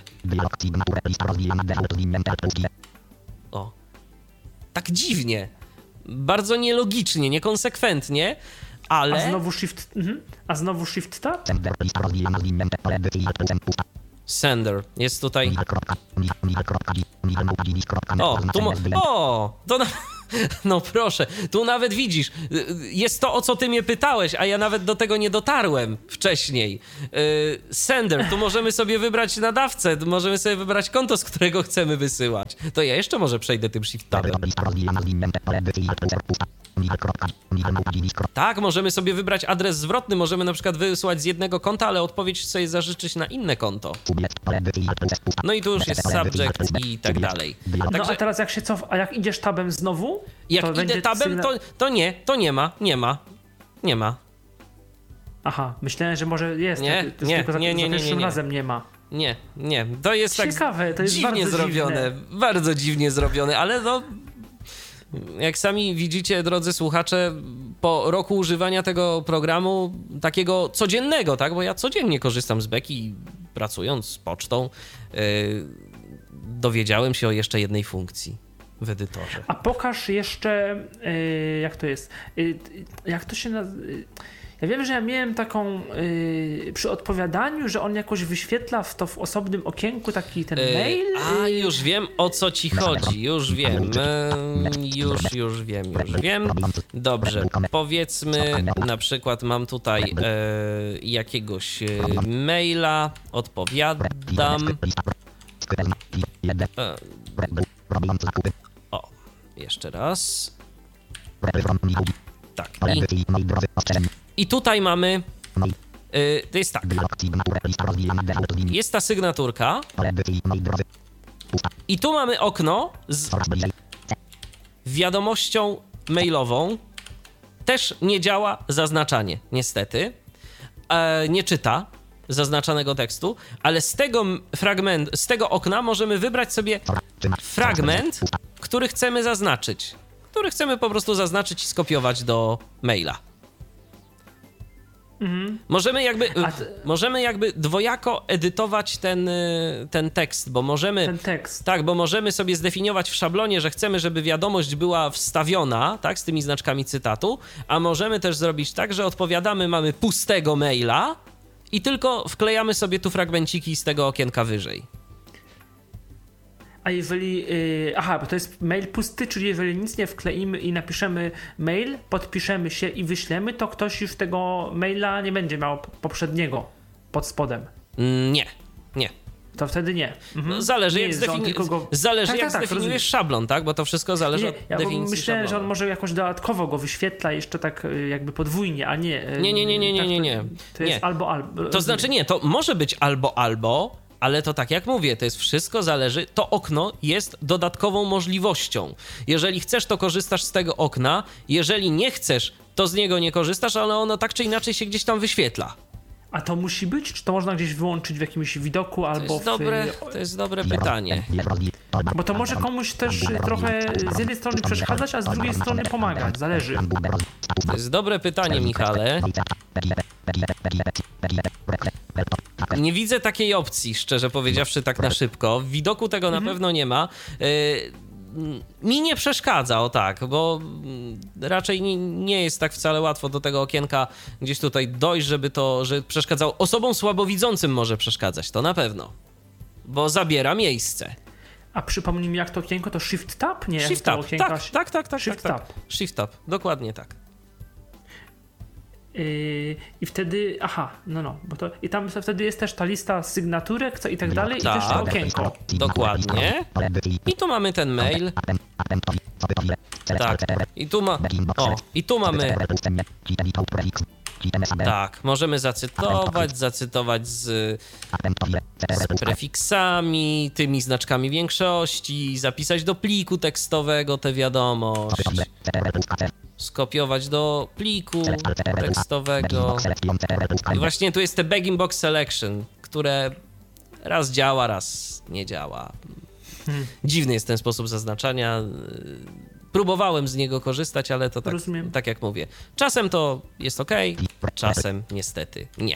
O. Tak dziwnie. Bardzo nielogicznie, niekonsekwentnie, ale... A znowu Shift... Mhm. A znowu Shift Tab? Sender. Jest tutaj... O, tu mo... O! To na... No proszę, tu nawet widzisz, jest to, o co ty mnie pytałeś, a ja nawet do tego nie dotarłem wcześniej. Sender, tu możemy sobie wybrać nadawcę, możemy sobie wybrać konto, z którego chcemy wysyłać. To ja jeszcze może przejdę tym Shift Tabem. Tak, możemy sobie wybrać adres zwrotny, możemy na przykład wysłać z jednego konta, ale odpowiedź sobie zażyczyć na inne konto. No i tu już jest subject i tak dalej. No Także a teraz jak się cof... A jak idziesz tabem znowu? jak to idę tabem, to, to nie, to nie ma, nie ma, nie ma. Aha, myślałem, że może jest. Nie, to jest nie, tylko za, nie, nie, za nie, pierwszym nie. razem nie ma. Nie, nie, to jest tak Ciekawe, to jest dziwnie bardzo zrobione, dziwne. bardzo dziwnie zrobione, ale no, jak sami widzicie, drodzy słuchacze, po roku używania tego programu, takiego codziennego, tak, bo ja codziennie korzystam z Beki, pracując z pocztą, yy, dowiedziałem się o jeszcze jednej funkcji w edytorze. A pokaż jeszcze, yy, jak to jest, yy, jak to się nazywa. Ja wiem, że ja miałem taką yy, przy odpowiadaniu, że on jakoś wyświetla w to w osobnym okienku taki ten Yy, mail. A, już wiem, o co ci chodzi, już wiem, yy, już, już wiem, już wiem. Dobrze, powiedzmy, na przykład mam tutaj yy, jakiegoś yy, maila, odpowiadam. Yy, o, jeszcze raz. Tak, i, i tutaj mamy, yy, to jest tak, jest ta sygnaturka i tu mamy okno z wiadomością mailową. Też nie działa zaznaczanie, niestety, e, nie czyta zaznaczanego tekstu, ale z tego fragment, z tego okna możemy wybrać sobie fragment, który chcemy zaznaczyć. który chcemy po prostu zaznaczyć i skopiować do maila. Mhm. Możemy jakby, ty... możemy jakby dwojako edytować ten, ten tekst, bo możemy... Ten tekst. Tak, bo możemy sobie zdefiniować w szablonie, że chcemy, żeby wiadomość była wstawiona, tak, z tymi znaczkami cytatu, a możemy też zrobić tak, że odpowiadamy, mamy pustego maila i tylko wklejamy sobie tu fragmenciki z tego okienka wyżej. A jeżeli, yy, aha, bo to jest mail pusty, czyli jeżeli nic nie wkleimy i napiszemy mail, podpiszemy się i wyślemy, to ktoś już tego maila nie będzie miał poprzedniego pod spodem. Nie, nie. To wtedy nie. Mhm. No, zależy nie jak, jest, zdefini- go... zależy tak, jak tak, tak, zdefiniujesz szablon, tak? Bo to wszystko zależy nie, od ja definicji myślałem, szablonu. że on może jakoś dodatkowo go wyświetla jeszcze tak jakby podwójnie, a nie... Nie, nie, nie, nie, nie, nie, nie. To, to jest nie. albo, albo. To znaczy nie, to może być albo, albo, ale to tak jak mówię, to jest wszystko zależy, to okno jest dodatkową możliwością. Jeżeli chcesz, to korzystasz z tego okna, jeżeli nie chcesz, to z niego nie korzystasz, ale ono tak czy inaczej się gdzieś tam wyświetla. A to musi być? Czy to można gdzieś wyłączyć w jakimś widoku albo to jest w... dobre, to jest dobre pytanie. Bo to może komuś też trochę z jednej strony przeszkadzać, a z drugiej strony pomagać. Zależy. To jest dobre pytanie, Michale. Nie widzę takiej opcji, szczerze powiedziawszy, tak na szybko. W widoku tego na pewno nie ma. Mi nie przeszkadza, o tak, bo raczej nie, nie jest tak wcale łatwo do tego okienka gdzieś tutaj dojść, żeby to, że przeszkadzało. Osobom słabowidzącym może przeszkadzać, to na pewno, bo zabiera miejsce. A przypomnij mi, jak to okienko, to Shift Tab? Nie, Shift Tab, Tab, tak, tak, tak, tak, Shift tak, Tab. tak. Shift Tab, dokładnie tak. Yy, I wtedy, aha, no no, bo to i tam wtedy jest też ta lista sygnaturek co i tak dalej i tak, też to okienko. Dokładnie. I tu mamy ten mail. Tak. I tu ma. O, i tu mamy Tak, możemy zacytować, zacytować z, z prefiksami, tymi znaczkami większości, zapisać do pliku tekstowego tę wiadomość, skopiować do pliku tekstowego. I właśnie tu jest te Begging Box Selection, które raz działa, raz nie działa. Hmm. Dziwny jest ten sposób zaznaczania. Próbowałem z niego korzystać, ale to tak, tak jak mówię. Czasem to jest ok, czasem niestety nie.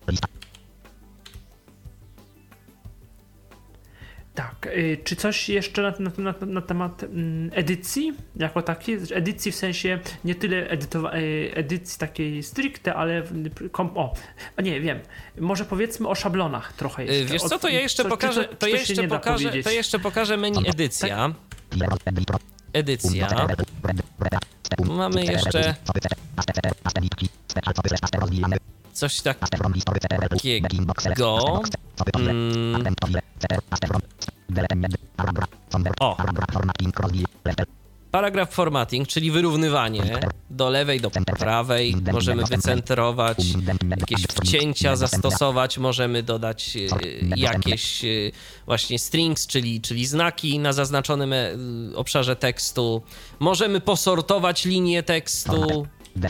Tak, czy coś jeszcze na, na, na, na temat edycji jako takiej? Edycji w sensie nie tyle edytowa- edycji takiej stricte, ale kom- o, nie wiem, może powiedzmy o szablonach trochę jeszcze. Wiesz co, to ja jeszcze pokażę, to jeszcze pokażę, to jeszcze pokażę menu edycja. Edycja. Mamy jeszcze coś takiego. Mm. O. Paragraf formatting, czyli wyrównywanie do lewej, do prawej. Możemy wycentrować, jakieś wcięcia zastosować, możemy dodać jakieś właśnie strings, czyli, czyli znaki na zaznaczonym obszarze tekstu. Możemy posortować linię tekstu.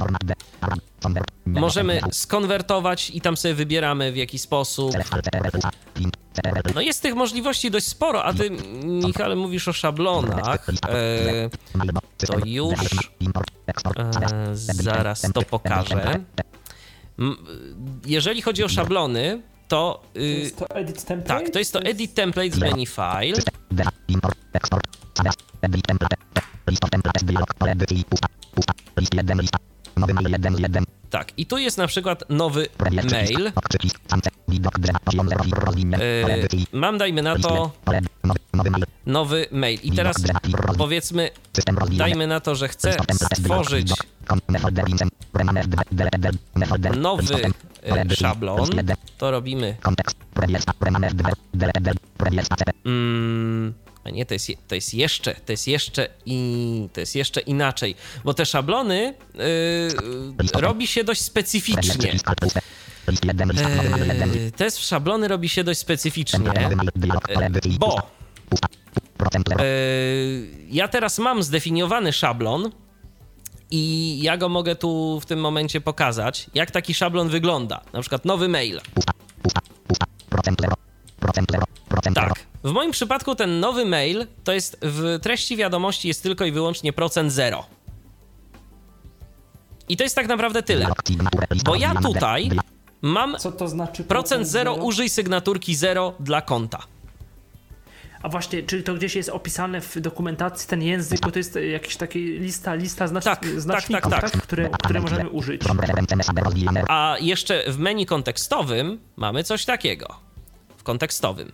Możemy skonwertować i tam sobie wybieramy w jaki sposób. No jest tych możliwości dość sporo, a ty, Michale, mówisz o szablonach. E, to już e, zaraz to pokażę. Jeżeli chodzi o szablony, to... To jest to edit template? Tak, to jest to edit template z menu file. Tak, i tu jest na przykład nowy mail. Yy, mam, dajmy na to, nowy mail. I teraz powiedzmy, dajmy na to, że chcę stworzyć nowy yy, szablon. To robimy... Mm, a nie, to jest, to jest jeszcze, to jest jeszcze i to jest jeszcze inaczej, bo te szablony yy, robi się dość specyficznie. Yy, te szablony robi się dość specyficznie, yy, bo yy, ja teraz mam zdefiniowany szablon i ja go mogę tu w tym momencie pokazać, jak taki szablon wygląda. Na przykład nowy mail. Tak. W moim przypadku ten nowy mail to jest w treści wiadomości jest tylko i wyłącznie procent zero. I to jest tak naprawdę tyle. Bo ja tutaj mam Co to znaczy procent zero, użyj sygnaturki zero dla konta. A właśnie, czyli to gdzieś jest opisane w dokumentacji, ten język, bo to jest jakiś taki lista, lista znacz... tak, znaczników, tak, tak, tak. Które, które możemy użyć. A jeszcze w menu kontekstowym mamy coś takiego. W kontekstowym.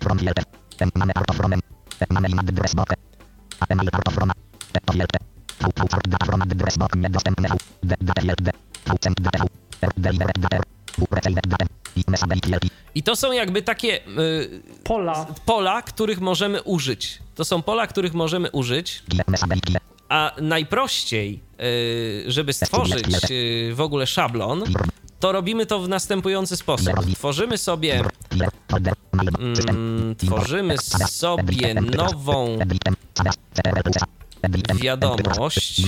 I to są jakby takie y, pola. pola, których możemy użyć. To są pola, których możemy użyć. A najprościej, y, żeby stworzyć y, w ogóle szablon, to robimy to w następujący sposób. Tworzymy sobie mm, tworzymy sobie nową wiadomość.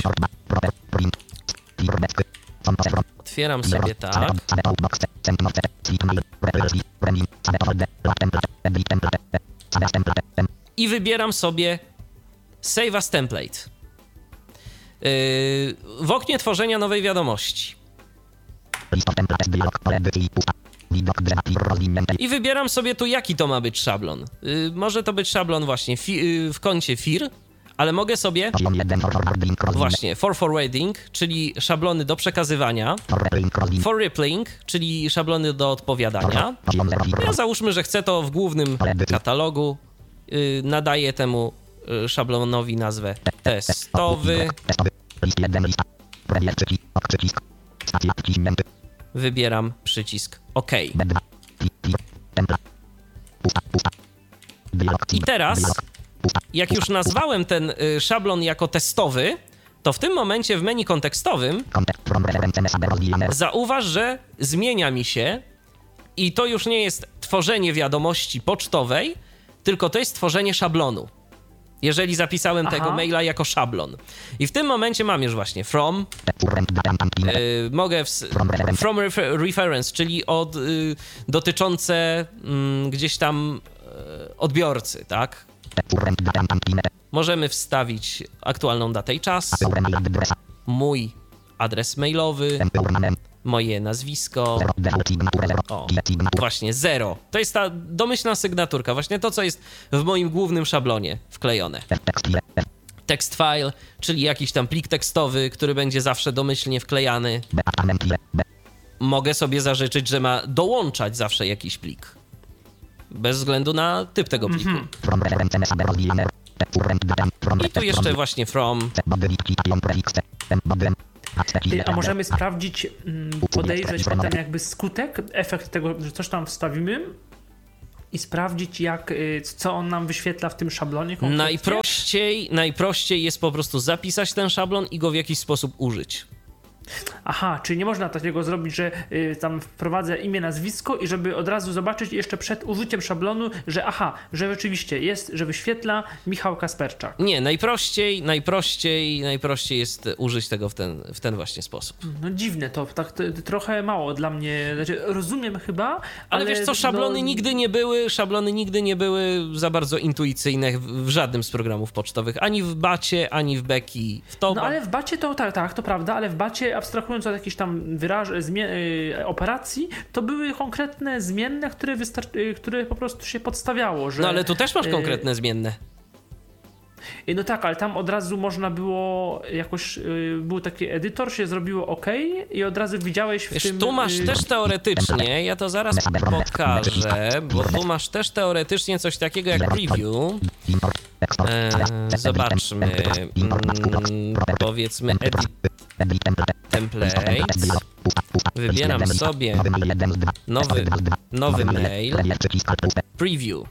Otwieram sobie tak. I wybieram sobie Save as Template. Yy, w oknie tworzenia nowej wiadomości. I wybieram sobie tu, jaki to ma być szablon. Yy, może to być szablon właśnie fi- yy, w koncie F I R, ale mogę sobie właśnie for forwarding, czyli szablony do przekazywania, for rippling, czyli szablony do odpowiadania. Ja załóżmy, że chcę to w głównym katalogu, yy, nadaję temu yy, szablonowi nazwę testowy. Wybieram przycisk OK. I teraz, jak już nazwałem ten szablon jako testowy, to w tym momencie w menu kontekstowym zauważ, że zmienia mi się i to już nie jest tworzenie wiadomości pocztowej, tylko to jest tworzenie szablonu. Jeżeli zapisałem Aha. tego maila jako szablon. I w tym momencie mam już właśnie from, yy, mogę w, from refer, reference, czyli od, yy, dotyczące yy, gdzieś tam yy, odbiorcy, tak? Możemy wstawić aktualną datę i czas, mój adres mailowy, moje nazwisko. O, właśnie zero. To jest ta domyślna sygnaturka, właśnie to, co jest w moim głównym szablonie wklejone. Text file, czyli jakiś tam plik tekstowy, który będzie zawsze domyślnie wklejany. Mogę sobie zażyczyć, że ma dołączać zawsze jakiś plik. Bez względu na typ tego pliku. Mm-hmm. I tu jeszcze właśnie from. A możemy sprawdzić, podejrzeć potem jakby skutek, efekt tego, że coś tam wstawimy i sprawdzić, jak, co on nam wyświetla w tym szablonie konkretnie? Najprościej, najprościej jest po prostu zapisać ten szablon i go w jakiś sposób użyć. Aha, czyli nie można takiego zrobić, że y, tam wprowadzę imię, nazwisko i żeby od razu zobaczyć jeszcze przed użyciem szablonu, że aha, że rzeczywiście jest, że wyświetla Michał Kasperczak. Nie, najprościej, najprościej, najprościej jest użyć tego w ten, w ten właśnie sposób. No dziwne to, tak to, to trochę mało dla mnie, znaczy rozumiem chyba, ale... Ale wiesz co, szablony no... nigdy nie były, szablony nigdy nie były za bardzo intuicyjne w, w żadnym z programów pocztowych, ani w Bacie, ani w Beki. W to... No ale w Bacie to tak, tak, to prawda, ale w Bacie abstrahując od jakichś tam wyraż, zmie- operacji, to były konkretne zmienne, które, wystar- które po prostu się podstawiało. Że, no ale tu też masz konkretne y- zmienne. No tak, ale tam od razu można było jakoś, y- był taki edytor, się zrobiło OK i od razu widziałeś w Wiesz, tym... tu masz y- też teoretycznie, ja to zaraz pokażę, bo tu masz też teoretycznie coś takiego jak preview. E, zobaczmy, mm, powiedzmy edit templates, wybieram sobie nowy, nowy mail, preview.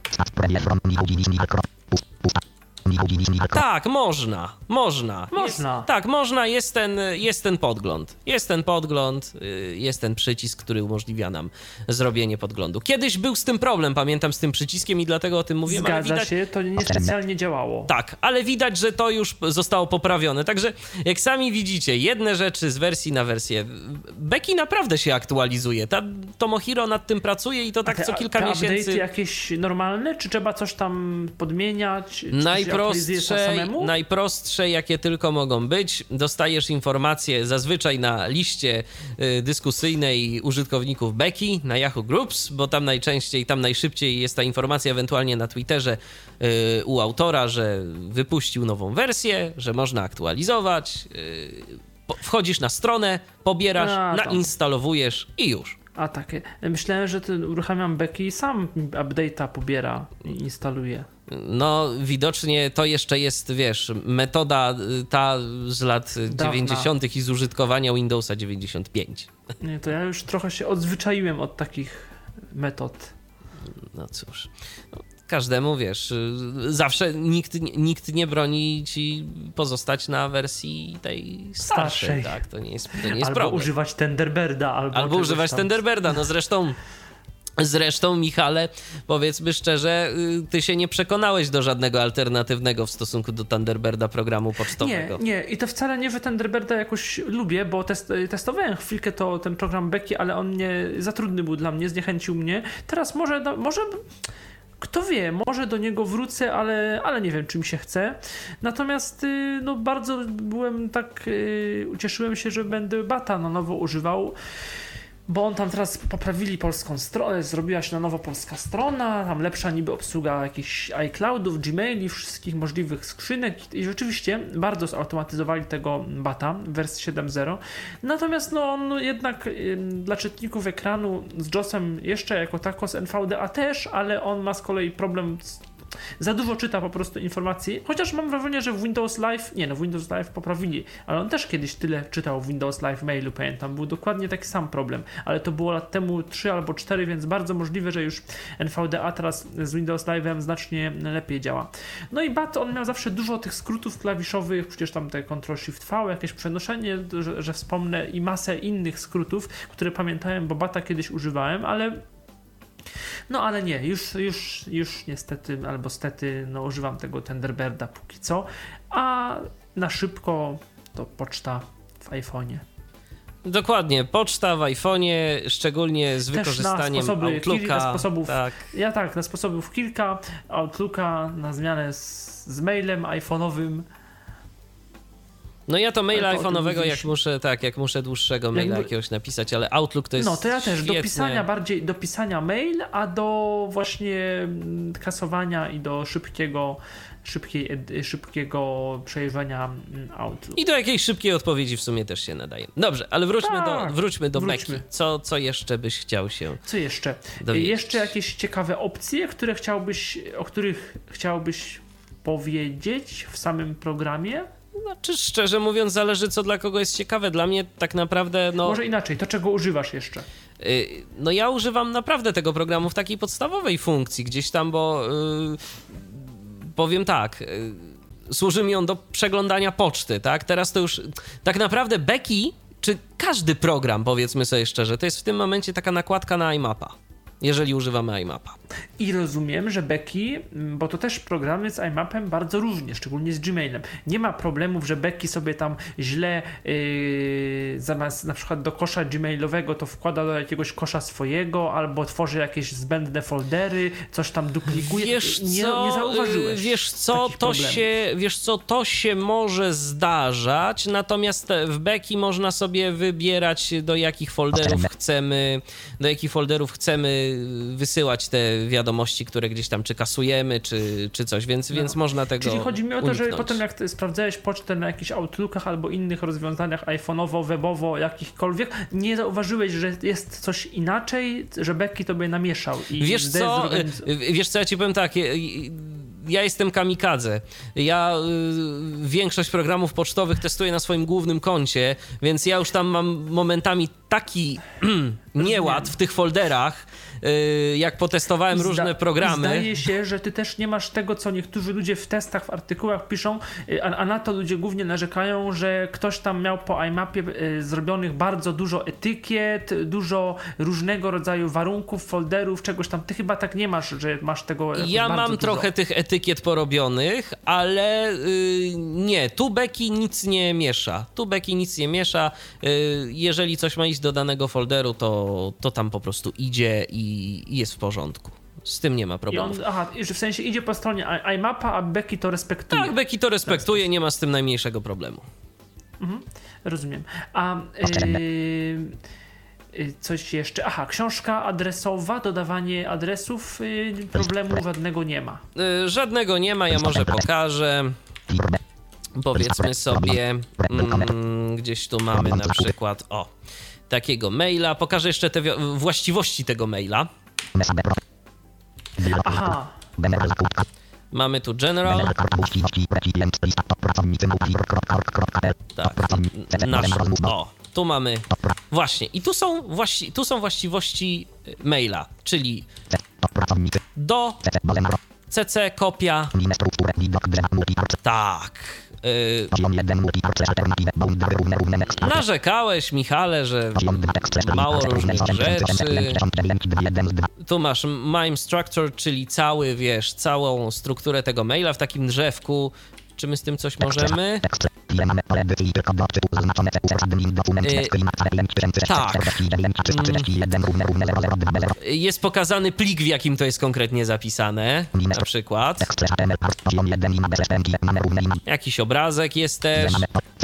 Tak, można, można. Można. Jest, tak, można, jest ten, jest ten podgląd. Jest ten podgląd, jest ten przycisk, który umożliwia nam zrobienie podglądu. Kiedyś był z tym problem, pamiętam, z tym przyciskiem i dlatego o tym mówiłem. Zgadza ale widać, się, to niespecjalnie działało. Tak, ale widać, że to już zostało poprawione. Także jak sami widzicie, jedne rzeczy z wersji na wersję. Beki naprawdę się aktualizuje. Ta Tomohiro nad tym pracuje i to tak te, co kilka te miesięcy. Update'y jakieś normalne, czy trzeba coś tam podmieniać? Najprostsze, najprostsze, jakie tylko mogą być. Dostajesz informacje zazwyczaj na liście y, dyskusyjnej użytkowników Beki na Yahoo Groups, bo tam najczęściej, tam najszybciej jest ta informacja, ewentualnie na Twitterze y, u autora, że wypuścił nową wersję, że można aktualizować. Y, po, wchodzisz na stronę, pobierasz, A, nainstalowujesz i już. A takie. Myślałem, że ty uruchamiam Beki i sam update'a pobiera i instaluje. No, widocznie to jeszcze jest, wiesz, metoda ta z lat Dawna. dziewięćdziesiątych i z użytkowania Windowsa dziewięćdziesiąt pięć. Nie, to ja już trochę się odzwyczaiłem od takich metod. No cóż, no, każdemu, wiesz, zawsze nikt, nikt nie broni ci pozostać na wersji tej starszej, starszej. Tak, to nie jest, to nie jest albo problem. używać Thunderbirda, albo, albo używać tam... Thunderbirda, no zresztą Zresztą, Michale, powiedzmy szczerze, ty się nie przekonałeś do żadnego alternatywnego w stosunku do Thunderbirda programu pocztowego. Nie, nie. I to wcale nie, że Thunderbirda jakoś lubię, bo test, testowałem chwilkę to ten program Beki, ale on nie za trudny był dla mnie, zniechęcił mnie. Teraz może, może kto wie, może do niego wrócę, ale, ale nie wiem, czy mi się chce. Natomiast no, bardzo byłem tak, ucieszyłem się, że będę Bata na nowo używał. Bo on tam teraz poprawili polską stronę, zrobiła się na nowo polska strona, tam lepsza niby obsługa jakichś iCloudów, Gmaili, wszystkich możliwych skrzynek i rzeczywiście bardzo zautomatyzowali tego Bata w wersji siedem zero. Natomiast no on jednak y, dla czytników ekranu z JOSem jeszcze jako tako z N V D A też, ale on ma z kolei problem z za dużo czyta po prostu informacji, chociaż mam wrażenie, że w Windows Live, nie no, w Windows Live poprawili, ale on też kiedyś tyle czytał w Windows Live mailu, pamiętam, był dokładnie taki sam problem, ale to było lat temu trzy albo cztery, więc bardzo możliwe, że już N V D A teraz z Windows Live'em znacznie lepiej działa. No i B A T, on miał zawsze dużo tych skrótów klawiszowych, przecież tam te Ctrl-Shift-V, jakieś przenoszenie, że, że wspomnę, i masę innych skrótów, które pamiętałem, bo B A T a kiedyś używałem, ale no ale nie, już, już, już niestety albo stety no, używam tego Thunderbirda póki co, a na szybko to poczta w iPhone'ie. Dokładnie, poczta w iPhone'ie, szczególnie z Też wykorzystaniem na sposoby, Outlooka. Kilka sposobów, tak. Ja tak, na sposobów kilka, Outlooka na zmianę z, z mailem iPhone'owym. No ja to maila Ale to iPhone'owego, jak mówisz. muszę, tak, jak muszę dłuższego maila Jakby- jakiegoś napisać, ale Outlook to jest No to ja też, do świetne. pisania bardziej, do pisania mail, a do właśnie mm, kasowania i do szybkiego, szybkiej, ed- szybkiego przejrzenia mm, Outlook. I do jakiejś szybkiej odpowiedzi w sumie też się nadaje. Dobrze, ale wróćmy Tak, do, wróćmy do wróćmy. Beki. Co, co jeszcze byś chciał się... Co jeszcze? Dowiedzieć. Jeszcze jakieś ciekawe opcje, które chciałbyś, o których chciałbyś powiedzieć w samym programie? Znaczy, szczerze mówiąc, zależy co dla kogo jest ciekawe. Dla mnie tak naprawdę, no... Może inaczej, to czego używasz jeszcze? y, No ja używam naprawdę tego programu w takiej podstawowej funkcji gdzieś tam, bo y, powiem tak... Y, służy mi on do przeglądania poczty, tak? Teraz to już tak naprawdę Beki, czy każdy program, powiedzmy sobie szczerze, to jest w tym momencie taka nakładka na iMapa, jeżeli używamy iMapa. I rozumiem, że Beki, bo to też programy z iMapem bardzo różnie, szczególnie z Gmailem. Nie ma problemów, że Beki sobie tam źle yy, zamiast na przykład do kosza gmailowego to wkłada do jakiegoś kosza swojego, albo tworzy jakieś zbędne foldery, coś tam duplikuje. Wiesz nie, co, nie zauważyłeś. Wiesz co, takich to problemów. się, wiesz co, to się może zdarzać, natomiast w Beki można sobie wybierać, do jakich folderów chcemy, do jakich folderów chcemy wysyłać te wiadomości, które gdzieś tam czy kasujemy, czy, czy coś, więc, No. więc można tego Czyli chodzi mi o to, uniknąć. że potem jak ty sprawdzałeś pocztę na jakichś Outlookach albo innych rozwiązaniach iPhone'owo, webowo, jakichkolwiek, nie zauważyłeś, że jest coś inaczej, że Beki tobie namieszał i Wiesz co, zdezorganiz- wiesz co, ja ci powiem tak, ja- ja jestem kamikadze. Ja y, większość programów pocztowych testuję na swoim głównym koncie, więc ja już tam mam momentami taki nieład w tych folderach, y, jak potestowałem Zda- różne programy. Zdaje się, że ty też nie masz tego, co niektórzy ludzie w testach, w artykułach piszą, y, a, a na to ludzie głównie narzekają, że ktoś tam miał po iMapie y, zrobionych bardzo dużo etykiet, dużo różnego rodzaju warunków, folderów, czegoś tam. Ty chyba tak nie masz, że masz tego jakoś Ja bardzo mam dużo. trochę tych etykiet porobionych, ale y, nie, tu Beki nic nie miesza. Tu Beki nic nie miesza. Y, jeżeli coś ma iść do danego folderu, to, to tam po prostu idzie i, i jest w porządku. Z tym nie ma I problemu. on, aha, i że w sensie idzie po stronie i- iMapa, a Beki to respektuje. Tak, Beki to respektuje, nie ma z tym najmniejszego problemu. Mhm, rozumiem. A yy, yy, coś jeszcze? Aha, książka adresowa, dodawanie adresów, yy, problemu żadnego nie ma. Y, żadnego nie ma, ja może pokażę. Powiedzmy sobie, mm, gdzieś tu mamy na przykład, o, takiego maila. Pokażę jeszcze te wi- właściwości tego maila. Aha, Mamy tu general. Tak, nasz, o, tu mamy, właśnie, i tu są, właści, tu są właściwości maila, czyli do, C C, kopia, tak. Yy, narzekałeś, Michale, że mało różnych rzeczy. Tu masz MIME structure, czyli cały, wiesz, całą strukturę tego maila w takim drzewku. Czy my z tym coś możemy? Yy, tak. Jest pokazany plik, w jakim to jest konkretnie zapisane. Na przykład. Jakiś obrazek jest też.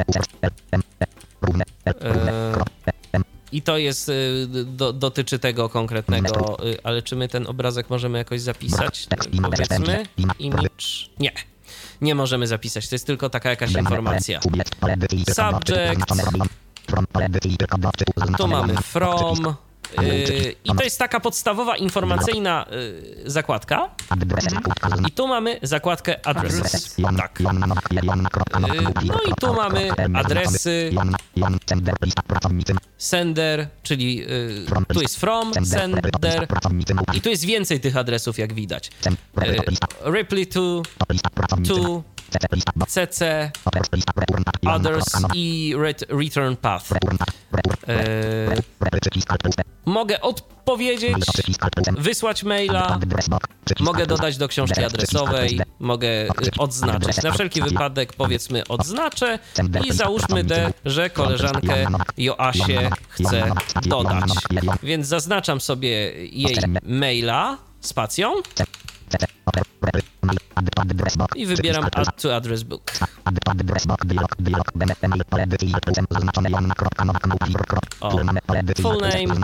Yy, I to jest, y, do, dotyczy tego konkretnego, y, ale czy my ten obrazek możemy jakoś zapisać? Y, Powiedzmy, image. Nie. Nie możemy zapisać, to jest tylko taka jakaś informacja. Subject. Tu mamy from. I to jest taka podstawowa informacyjna zakładka. I tu mamy zakładkę adres. Tak. No i tu mamy adresy sender, czyli tu jest from, sender i tu jest więcej tych adresów, jak widać. Reply to, to, cc, others i return path. Mogę odpowiedzieć, wysłać maila, mogę dodać do książki adresowej, mogę odznaczyć. Na wszelki wypadek powiedzmy odznaczę i załóżmy D, że koleżankę Joasię chcę dodać. Więc zaznaczam sobie jej maila spacją i wybieram Add to Address Book. O, full name.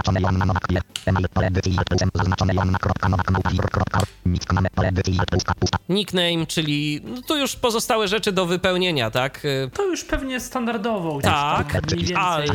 Nickname, czyli no tu już pozostałe rzeczy do wypełnienia, tak? To już pewnie standardowo. Tak, ale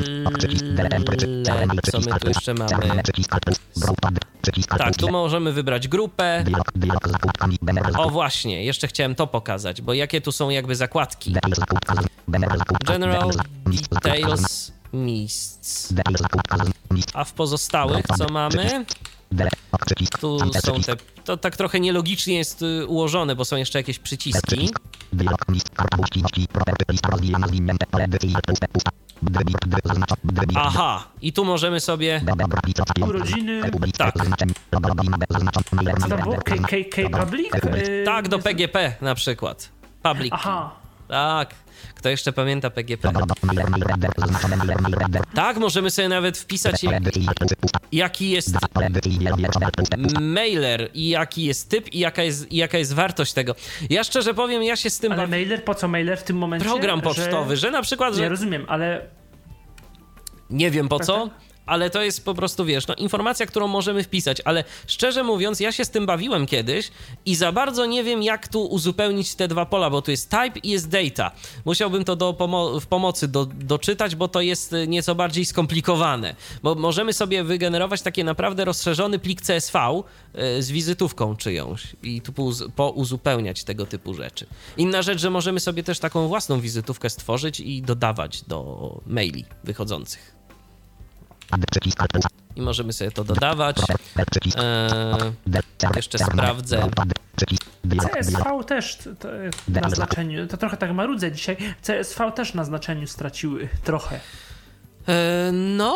co my tu jeszcze mamy? Tak, tu możemy wybrać grupę. O właśnie, jeszcze chciałem to pokazać, bo jakie tu są jakby zakładki. General, Details, Mists. A w pozostałych co mamy? Tu są te... To tak trochę nielogicznie jest ułożone, bo są jeszcze jakieś przyciski. Aha, i tu możemy sobie... Urodziny... Tak. Co tam było? K K K Public? Tak, do P G P na przykład. Public. Aha. Tak. Kto jeszcze pamięta P G P? Tak, możemy sobie nawet wpisać, jaki jest mailer i jaki jest typ i jaka jest, i jaka jest wartość tego. Ja szczerze powiem, ja się z tym... Ale mailer? Po co mailer w tym momencie? Program pocztowy, że, że na przykład... Że... Nie rozumiem, ale... Nie wiem po co, ale to jest po prostu, wiesz, no informacja, którą możemy wpisać, ale szczerze mówiąc, ja się z tym bawiłem kiedyś i za bardzo nie wiem, jak tu uzupełnić te dwa pola, bo tu jest type i jest data. Musiałbym to do pomo- w pomocy do, doczytać, bo to jest nieco bardziej skomplikowane, bo możemy sobie wygenerować taki naprawdę rozszerzony plik C S V y, z wizytówką czyjąś i tu pouz- pouzupełniać tego typu rzeczy. Inna rzecz, że możemy sobie też taką własną wizytówkę stworzyć i dodawać do maili wychodzących. I możemy sobie to dodawać. Eee, jeszcze sprawdzę. C S V też to na znaczeniu, to trochę tak marudzę dzisiaj, C S V też na znaczeniu straciły trochę. Eee, no...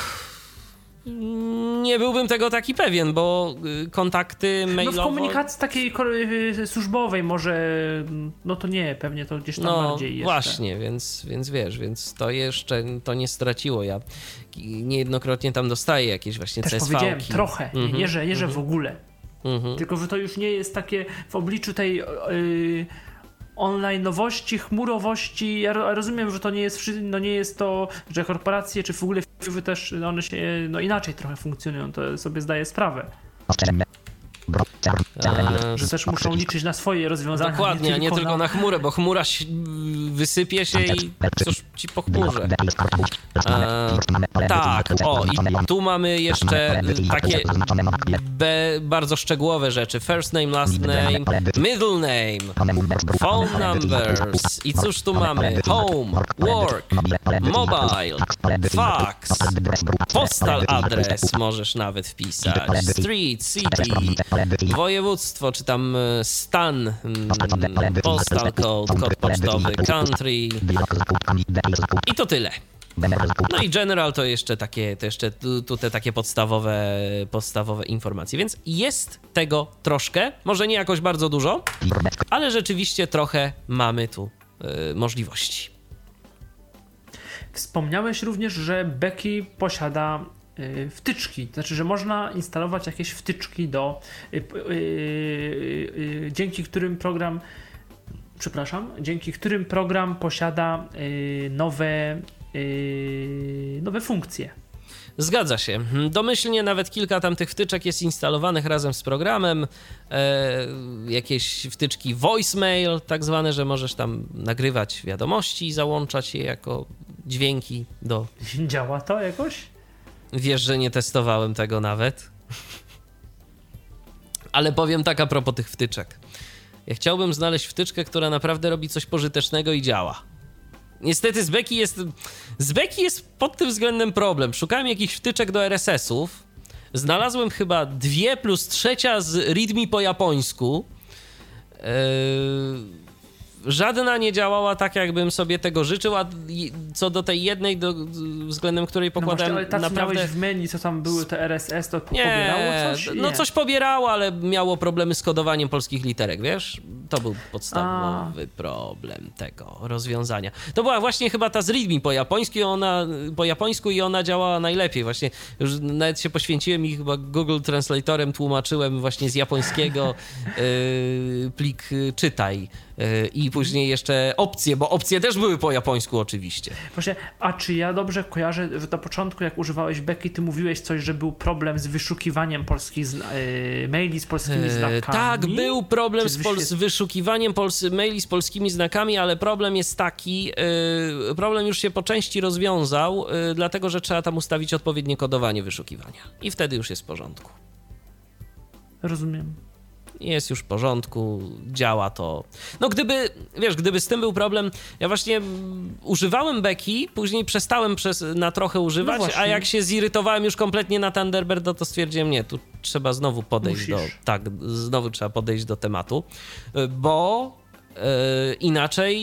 Nie byłbym tego taki pewien, bo kontakty mailowe... No w komunikacji takiej służbowej może, no to nie, pewnie to gdzieś tam no, bardziej jeszcze. Właśnie, więc, więc wiesz, więc to jeszcze to nie straciło. Ja niejednokrotnie tam dostaję jakieś właśnie też C S V-ki. powiedziałem trochę, mm-hmm, nie, nie, że, nie, że mm-hmm. w ogóle. Mm-hmm. Tylko, że to już nie jest takie w obliczu tej... Yy, online'owości, chmurowości. Ja rozumiem, że to nie jest, no nie jest to, że korporacje czy w ogóle firmy też one się no inaczej trochę funkcjonują, to sobie zdaję sprawę. A, że też muszą liczyć na swoje rozwiązania. Dokładnie, a nie tylko na... na chmurę, bo chmura wysypie się i cóż ci po chmurze. A, tak, o i tu mamy jeszcze takie be, bardzo szczegółowe rzeczy. First name, last name, middle name, phone numbers i cóż tu mamy? Home, work, mobile, fax, postal address możesz nawet wpisać, street, city, województwo, czy tam stan, postal code, kod pocztowy, country i to tyle. No i general to jeszcze takie, to jeszcze tu, tu te takie podstawowe, podstawowe informacje, więc jest tego troszkę, może nie jakoś bardzo dużo, ale rzeczywiście trochę mamy tu y, możliwości. Wspomniałeś również, że Becky posiada y, wtyczki, to znaczy, że można instalować jakieś wtyczki do y, y, y, dzięki którym program przepraszam, dzięki którym program posiada y, nowe Yy, nowe funkcje. Zgadza się. Domyślnie nawet kilka tam tych wtyczek jest instalowanych razem z programem. E, jakieś wtyczki voicemail, tak zwane, że możesz tam nagrywać wiadomości i załączać je jako dźwięki do... Działa to jakoś? Wiesz, że nie testowałem tego nawet. Ale powiem tak a propos tych wtyczek. Ja chciałbym znaleźć wtyczkę, która naprawdę robi coś pożytecznego i działa. Niestety z Beki jest... Z Beki jest pod tym względem problem. Szukałem jakichś wtyczek do er es esów. Znalazłem chyba dwie plus trzecia z readme po japońsku. Yy... Żadna nie działała tak, jakbym sobie tego życzył, a co do tej jednej, do, względem której pokładałem, no właśnie, ale naprawdę... miałeś w menu, co tam były te er es es, to nie, pobierało coś? No nie. coś pobierało, ale miało problemy z kodowaniem polskich literek, wiesz? To był podstawowy a. problem tego rozwiązania. To była właśnie chyba ta z readme po japońsku, ona, po japońsku i ona działała najlepiej. Właśnie już nawet się poświęciłem i chyba Google Translatorem tłumaczyłem właśnie z japońskiego yy, plik czytaj. I później jeszcze opcje, bo opcje też były po japońsku oczywiście. Właśnie, a czy ja dobrze kojarzę, że na początku jak używałeś Beki, ty mówiłeś coś, że był problem z wyszukiwaniem polskich zna- e, maili z polskimi znakami? E, tak, był problem z, pol- wyświet- z wyszukiwaniem pols- maili z polskimi znakami, ale problem jest taki, e, problem już się po części rozwiązał, e, dlatego, że trzeba tam ustawić odpowiednie kodowanie wyszukiwania i wtedy już jest w porządku. Rozumiem. Jest już w porządku, działa to. No gdyby, wiesz, gdyby z tym był problem, ja właśnie używałem Beki, później przestałem przez, na trochę używać, no a jak się zirytowałem już kompletnie na Thunderbird, no to stwierdziłem, nie, tu trzeba znowu podejść Musisz. do, tak, znowu trzeba podejść do tematu, bo yy, inaczej